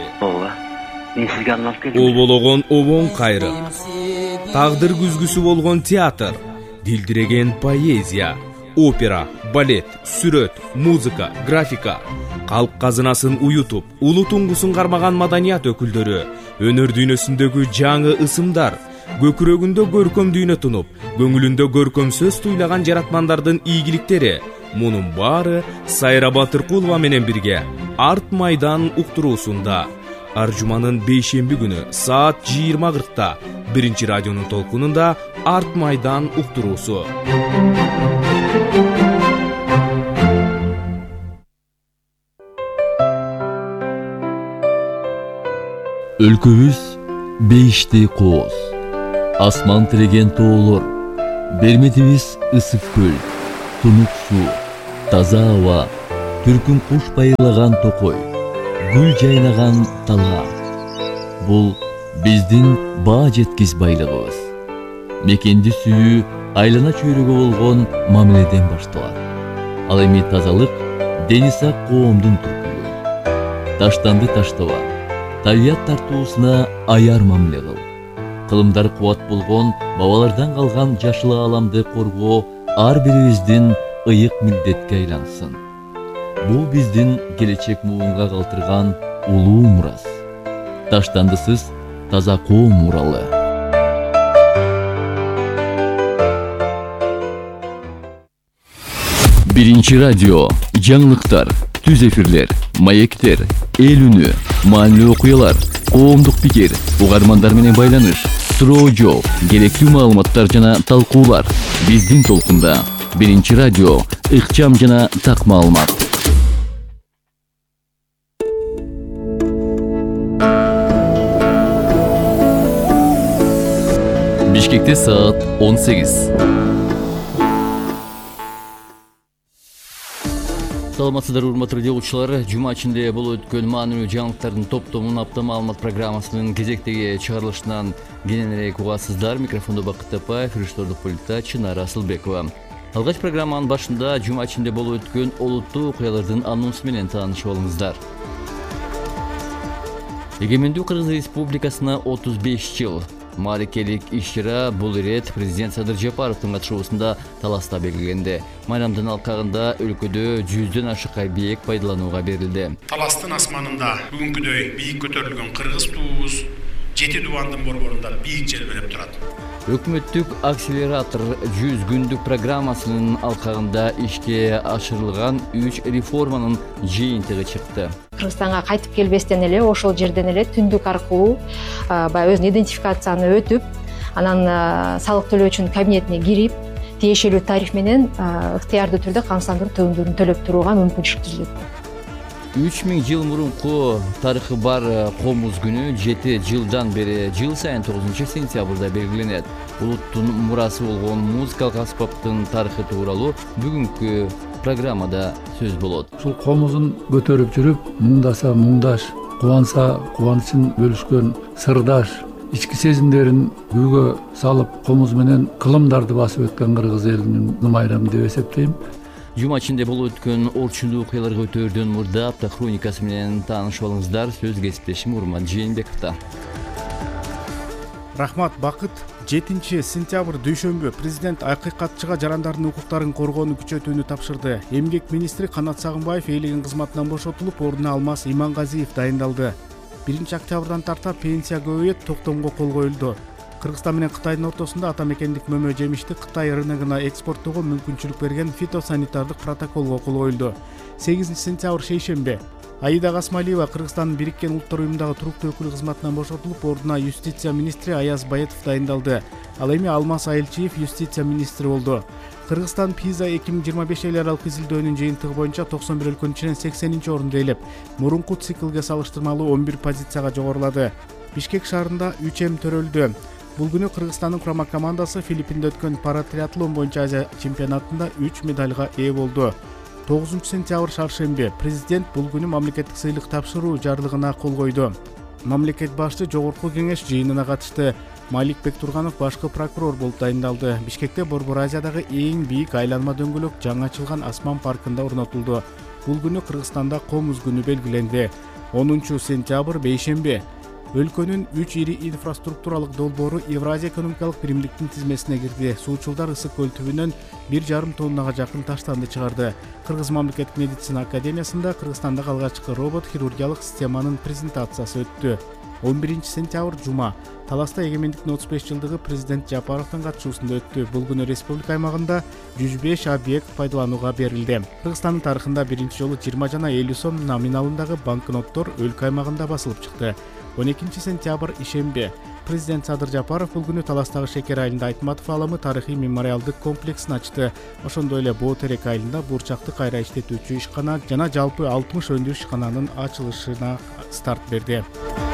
Мен сизге арнап келдим. Обологон обоң кайры, тагдыр күзгүсү болгон театр, дилдиреген поэзия, опера, балет, сүрөт, музыка, графика, калк казынасын уютуп, улуу туңгусун кармаган маданият өкүлдөрү, өнөр дүйнөсүндөгү жаңы ысымдар, көкүрөгүндө көркөм дүйнө тунуп, көңүлүндө көркөм сөз туйлаган жаратмандардын ийгиликтери. Мунун баары Сайра Батыркулова менен бирге Арт майдан уктуруусунда ар жуманын бейшемби күнү саат жыйырма кыркта биринчи радионун толкунунда Арт майдан уктуруусу. Өлкөбүз бейиштей кооз, асман тиреген тоолор, берметибиз ысык көл, тунук суу, таза аба, түркүн куш байырлаган токой, гүл жайнаган тала. Бул биздин баа жеткиз байлыгыбыз. Мекенди сүйүү айлана чөйрөгө болгон мамиледен башталат. Ал эми тазалык дени сак коомдун түркүлүгү. Таштанды таштаба, табият тартуусуна аяр мамиле кыл. Кылымдар кубат болгон бабалардан калган жашыл ааламды коргоо ар бирибиздин ыйык милдетке айлансын. Бул биздин келечек муунга калтырган улуу мурас. Таштандысыз таза коом муралы. Биринчи радио, жаңылыктар, түз эфирлер, маектер, эл үнү, маанилүү окуялар, коомдук пикир, угармандар менен байланыш, суроо жооп, керектүү маалыматтар жана талкуулар. Биздин толкунда. Биринчи радио, ыкчам жана так маалымат. Бишкекте саат он сегиз. Саламатсыздар урматтуу радиочулар, жума ичинде болуп өткөн маанилүү жаңылыктардын топтомунун апта маалымат программасынын кезектеги чыгарылышынан кененирээк угасыздар. Микрофондо Бакыт Тапаев, режиссердук пультта Чынара Асылбекова. Алгач программанын башында жума ичинде болуп өткөн олуттуу окуялардын анонсу менен таанышып алыңыздар. Эгемендүү Кыргыз Республикасына отуз беш жыл. Маарекелик иш-чара бул ирет президент Садыр Жапаровдун катышуусунда Таласта белгиленди. Майрамдын алкагында өлкөдө жүздөн ашык объект пайдаланууга берилди. Таластын асманында бүгүнкүдөй бийик көтөрүлгөн кыргыз туубуз жети дубандын борборунда бийик желбиреп турат. Өкмөттүк акселератор жүз күндүк программасынын алкагында ишке ашырылган үч реформанын жыйынтыгы чыкты. Кыргызстанга кайтып келбестен эле ошол жерден эле түндүк аркылуу баягы өзүнүн идентификацияны өтүп, анан салык төлөөчүнүн кабинетине кирип, тиешелүү тариф менен ыктыярдуу түрдө камсыздандыруу төлөмдөрүн төлөп турууга мүмкүнчүлүк түзүлөт. үч миң жыл мурунку тарыхы бар комуз күнү жети жылдан бери жыл сайын тогузунчу сентябрда белгиленет. Улуттун мурасы болгон музыкалык аспаптын тарыхы тууралуу бүгүнкү программада сөз болот. Ушул комузун көтөрүп жүрүп, муңдаса муңдаш, кубанса кубанычын бөлүшкөн сырдаш, ички сезимдерин күйгө салып, комуз менен кылымдарды басып өткөн кыргыз элинин майрамы деп эсептейм. Жума ичинде болуп өткөн орчундуу окуяларга өтөөрдөн мурда апта хроникасы менен таанышып алыңыздар. Сөз кесиптешим Урмат Жээнбековдо. Рахмат, Бакыт. жетинчи сентябрь дүйшөмбү президент акыйкатчыга жарандардын укуктарын коргоону күчөтүүнү тапшырды. Эмгек министри Канат Сагынбаев ээлеген кызматынан бошотулуп, ордуна Алмаз Имангазиев дайындалды. биринчи октябрдан тарта пенсия көбөйөт токтомго кол коюлду. Кыргызстан менен Кытайдын ортосунда ата мекендик мөмө жемишти Кытай рыногуна экспорттоого мүмкүнчүлүк берген фитосанитардык протоколго кол коюлду. сегизинчи сентябрь шейшемби. Аида Гасмалиева Кыргызстандын Бириккен Улуттар уюмундагы туруктуу өкүлү кызматынан бошотулуп, ордуна юстиция министри Аяз Баетов дайындалды. Ал эми Алмаз Айылчиев юстиция министри болду. Кыргызстан Пиза эки миң жыйырма беш эл аралык изилдөөнүн жыйынтыгы боюнча токсон бир өлкөнүн ичинен сексенинчи орунду ээлеп, мурунку циклге салыштырмалуу он бир позицияга жогорулады. Бишкек шаарында үч эм төрөлдү. Бул күнү Кыргызстандын курама командасы Филиппинде өткөн паратриатлон боюнча Азия чемпионатында үч медальга ээ болду. тогузунчу сентябрь шаршемби. Президент бул күнү мамлекеттик сыйлык тапшыруу жарлыгына кол койду. Мамлекет башчы жогорку кеңеш жыйынына катышты. Малик Бектурганов башкы прокурор болуп дайындалды. Бишкекте Борбор Азиядагы эң бийик айланма дөңгөлөк жаңы ачылган Асман паркында орнотулду. Бул күнү Кыргызстанда комуз күнү белгиленди. онунчу сентябрь бейшемби. Өлкөнүн үч ири инфраструктуралык долбоору Евразия экономикалык биримдиктин тизмесине кирди. Суучулдар ысык көл түбүнөн бир жарым тоннага жакын таштанды чыгарды. Кыргыз мамлекеттик медицина академиясында Кыргызстандагы алгачкы робот хирургиялык системанын презентациясы өттү. он биринчи сентябрь жума. Таласта эгемендиктин отуз беш жылдыгы президент Жапаровдун катышуусунда өттү. Бул күнү республика аймагында жүз беш объект пайдаланууга берилди. Кыргызстандын тарыхында биринчи жолу жыйырма жана элүү сом номиналындагы банкноттор өлкө аймагында басылып чыкты. он экинчи сентябрь ишемби. Президент Садыр Жапаров бул күнү Таластагы Шекер айылында Айтматов аламы тарыхый мемориалдык комплексин ачты. Ошондой эле Боотерек айылында бурчакты кайра иштетүүчү ишкана жана жалпы алтымыш өндүрүш ишкананын ачылышына старт берди.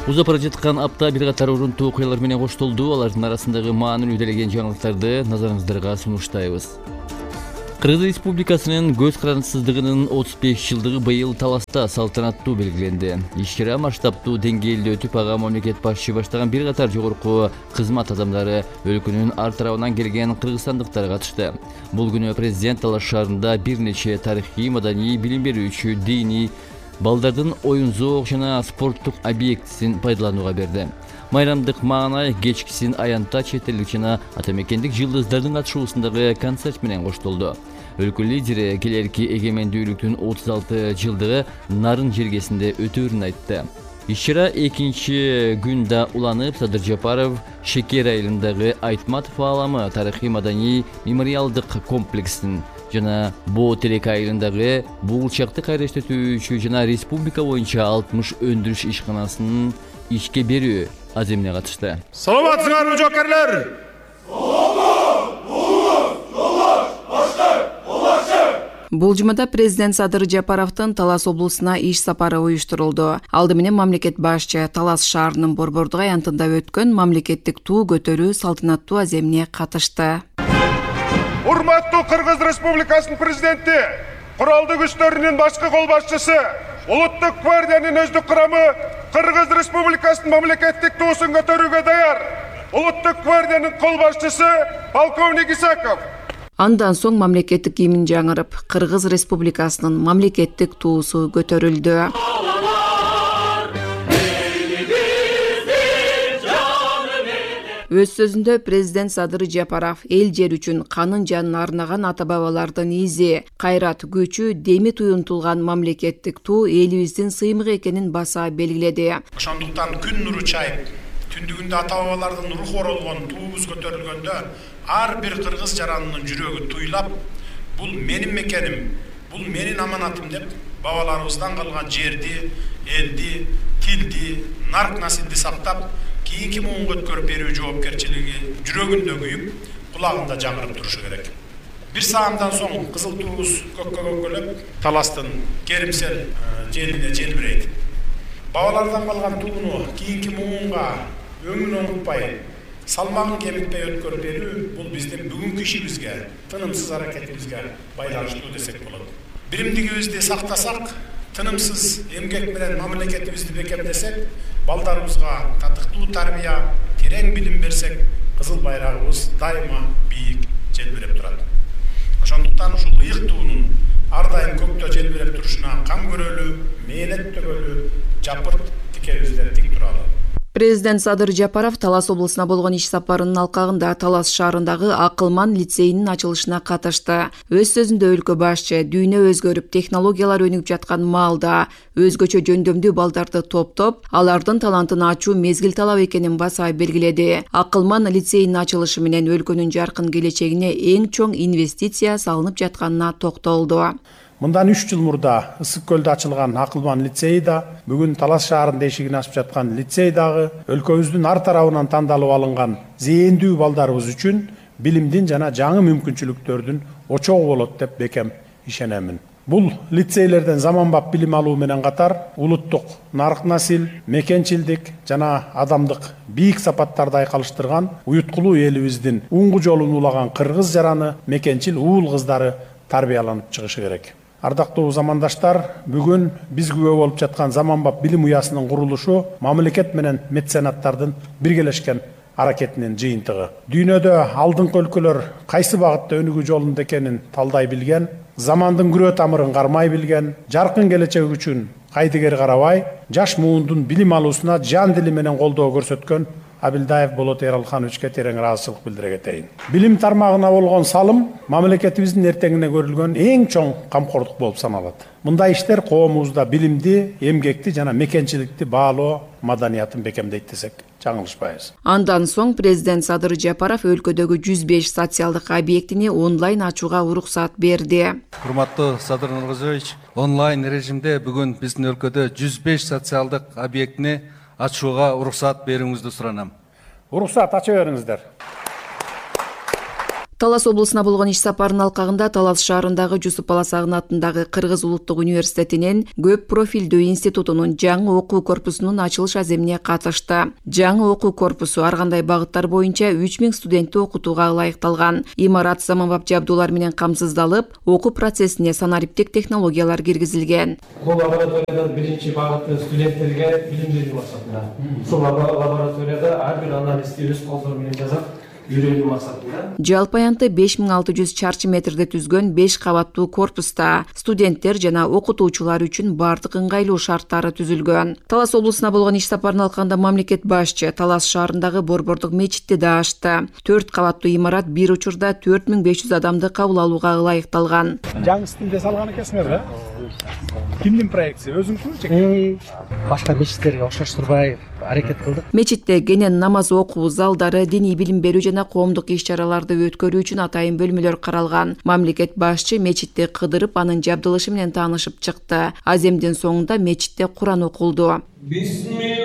Узап бара жаткан апта бир катар урунтуу окуялар менен коштолду. Алардын арасындагы маанилүү делеген жаңылыктарды назарыңыздарга сунуштайбыз. Кыргыз Республикасынын көз карандысыздыгынын отуз беш жылдыгы быйыл Таласта салтанаттуу белгиленди. Иш-чара масштабтуу деңгээлде өтүп, ага мамлекет башчы баштаган бир катар жогорку кызмат адамдары, өлкөнүн ар тарабынан келген кыргызстандыктар катышты. Бул күнү президент Талас шаарында бир нече тарыхый, маданий, билим берүүчү, диний, балдардын оюн зоок жана спорттук объектисин пайдаланууга берди. Майрамдык маанай кечкисин аянта чет элдик жана атамекендик жылдыздардын катышуусундагы концерт менен коштолду. Өлкө лидери келерки эгемендүүлүктүн отуз алты жылдыгы нарын жергесинде өтөөрүн айтты. Иш-чара экинчи күн да уланып, Садыр Жапаров Шекер айылындагы Айтматов ааламы тарыхый маданий мемориалдык комплексин жана Боо Терек айылындагы Бугулчакты кайра иштетүүчү жана республика боюнча алтымыш өндүрүш ишканасынын ишке берүү аземине катышты. Саламатсыңарбы жокерлер? Бул жумада президент Садыр Жапаровдун Талас облусуна иш сапары уюштурулду. Алды менен мамлекет башчы Талас шаарынын Борбордук аянтында өткөн мамлекеттик туу көтөрүү салтанаттуу аземине катышты. Урматтуу Кыргыз Республикасынын президенти, куралдуу күчтөрүнүн башкы кол башчысы, Улуттук гвардиянын өздүк курамы Кыргыз Республикасынын мамлекеттик туусун көтөрүүгө даяр. Улуттук гвардиянын кол башчысы полковник Исаков. Андан соң мамлекеттик гимн жаңырып, Кыргыз Республикасынын мамлекеттик туусу көтөрүлдү. Өз сөзүндө президент Садыр Жапаров эл жер үчүн канын жанын арнаган ата бабалардын изи, кайрат, күчү, деми туюнтулган мамлекеттик туу элибиздин сыймыгы экенин баса белгиледи. Ошондуктан күн нуру чайып, түндүгүндө ата бабалардын руху оролгон туубуз көтөрүлгөндө ар бир кыргыз жаранынын жүрөгү туйлап, бул менин мекеним, бул менин аманатым деп бабаларыбыздан калган жерди, элди, тилди, нарк насилди сактап, кийинки муунга өткөрүп берүү жоопкерчилиги жүрөгүндө күйүп, кулагында жаңырып турушу керек. Бир саамдан соң кызыл туубуз көккө көккөлөп, Таластын керимсел желине желбирейт. Бабалардан калган тууну кийинки муунга өңүн оңутпай, салмагын кемитпей өткөрүп берүү бул биздин бүгүнкү ишибизге, тынымсыз аракетибизге байланыштуу десек болот. Биримдигибизди сактасак, тынымсыз эмгек менен мамлекетибизди бекемдесек, балдарыбызга татыктуу тарбия, терең билим берсек, кызыл байрагыбыз дайыма бийик желбиреп турат. Ошондуктан ушул ыйык туунун ар дайым көктө желбиреп турушуна кам көрөлү, мээнет төгөлү, жапырт тикебизде тик туралы. Президент Садыр Жапаров Талас облусуна болгон иш сапарынын алкагында Талас шаарындагы Акылман лицейинин ачылышына катышты. Өз сөзүндө өлкө башчы дүйнө өзгөрүп, технологиялар өнүгүп жаткан маалда өзгөчө жөндөмдүү балдарды топтоп, алардын талантын ачуу мезгил талап экенин баса белгиледи. Акылман лицейинин ачылышы менен өлкөнүн жаркын келечегине эң чоң инвестиция салынып жатканына токтолду. Мындан үч жыл мурда Ысык көлдө ачылган Акылман лицейи да, бүгүн Талас шаарында эшигин ачып жаткан лицей дагы өлкөбүздүн ар тарабынан тандалып алынган зээндүү балдарыбыз үчүн билимдин жана жаңы мүмкүнчүлүктөрдүн очогу болот деп бекем ишенемин. Бул лицейлерден заманбап билим алуу менен катар улуттук нарк насил, мекенчилдик жана адамдык бийик сапаттарды айкалыштырган уюткулуу элибиздин уңгу жолун улаган кыргыз жараны, мекенчил уул кыздары тарбияланып чыгышы керек. Ардактуу замандаштар, бүгүн биз күбө болуп жаткан заманбап билим уясынын курулушу мамлекет менен меценаттардын биргелешкен аракетинин жыйынтыгы. Дүйнөдө алдыңкы өлкөлөр кайсы багытта өнүгүү жолунда экенин талдай билген, замандын күрөө тамырын кармай билген, жаркын келечек үчүн кайдыгер карабай, жаш муундун билим алуусуна жан дили менен колдоо көрсөткөн Абилдаев Болот Эралхановичке терең ыраазычылык билдире кетейин. Билим тармагына болгон салым мамлекетибиздин эртеңине көрүлгөн эң чоң камкордук болуп саналат. Мындай иштер коомубузда билимди, эмгекти жана мекенчиликти баалоо маданиятын бекемдейт десек жаңылышпайбыз. Андан соң президент Садыр Жапаров өлкөдөгү жүз беш социалдык объектини онлайн ачууга уруксат берди. Урматтуу Садыр Нургузович, онлайн режимде бүгүн биздин өлкөдө жүз беш социалдык объектини ачууга уруксат берүүңүздү суранам. Уруксат ача бериңиздер. Талас облусуна болгон иш сапарынын алкагында Талас шаарындагы Жусуп Баласагын атындагы Кыргыз улуттук университетинин көп профилдүү институтунун жаңы окуу корпусунун ачылыш аземине катышты. Жаңы окуу корпусу ар кандай багыттар боюнча үч миң студентти окутууга ылайыкталган. Имарат заманбап жабдуулар менен камсыздалып, окуу процессине санариптик технологиялар киргизилген. Бул лабораторияда биринчи багыты студенттерге билим берүү максатында. Ушул лабораторияда ар бир анализди өз колдору менен жасап үйрөнүү максатында. Жалпы аянты беш миң алты жүз чарчы метрде түзгөн беш кабаттуу корпуста студенттер жана окутуучулар үчүн бардык ыңгайлуу шарттары түзүлгөн. Талас облусуна болгон иш сапарын алканда мамлекет башчы Талас шаарындагы Борбордук мечитти да ачты. төрт кабаттуу имарат бир учурда төрт миң беш жүз адамды кабыл алууга ылайыкталган. Жаңы стилде салган экенсиңер да? Кимдин проектиси? Өзүңчү? Башка мечиттерге окшоштурбай аракет кылдык. Мечитте кенен намаз окуу залдары, диний билим берүү жана коомдук иш-чараларды өткөрүү үчүн атайын бөлмөлөр каралган. Мамлекет башчы мечитти кыдырып, анын жабдылышы менен таанышып чыкты. Аземдин соңунда мечитте Куран окулду.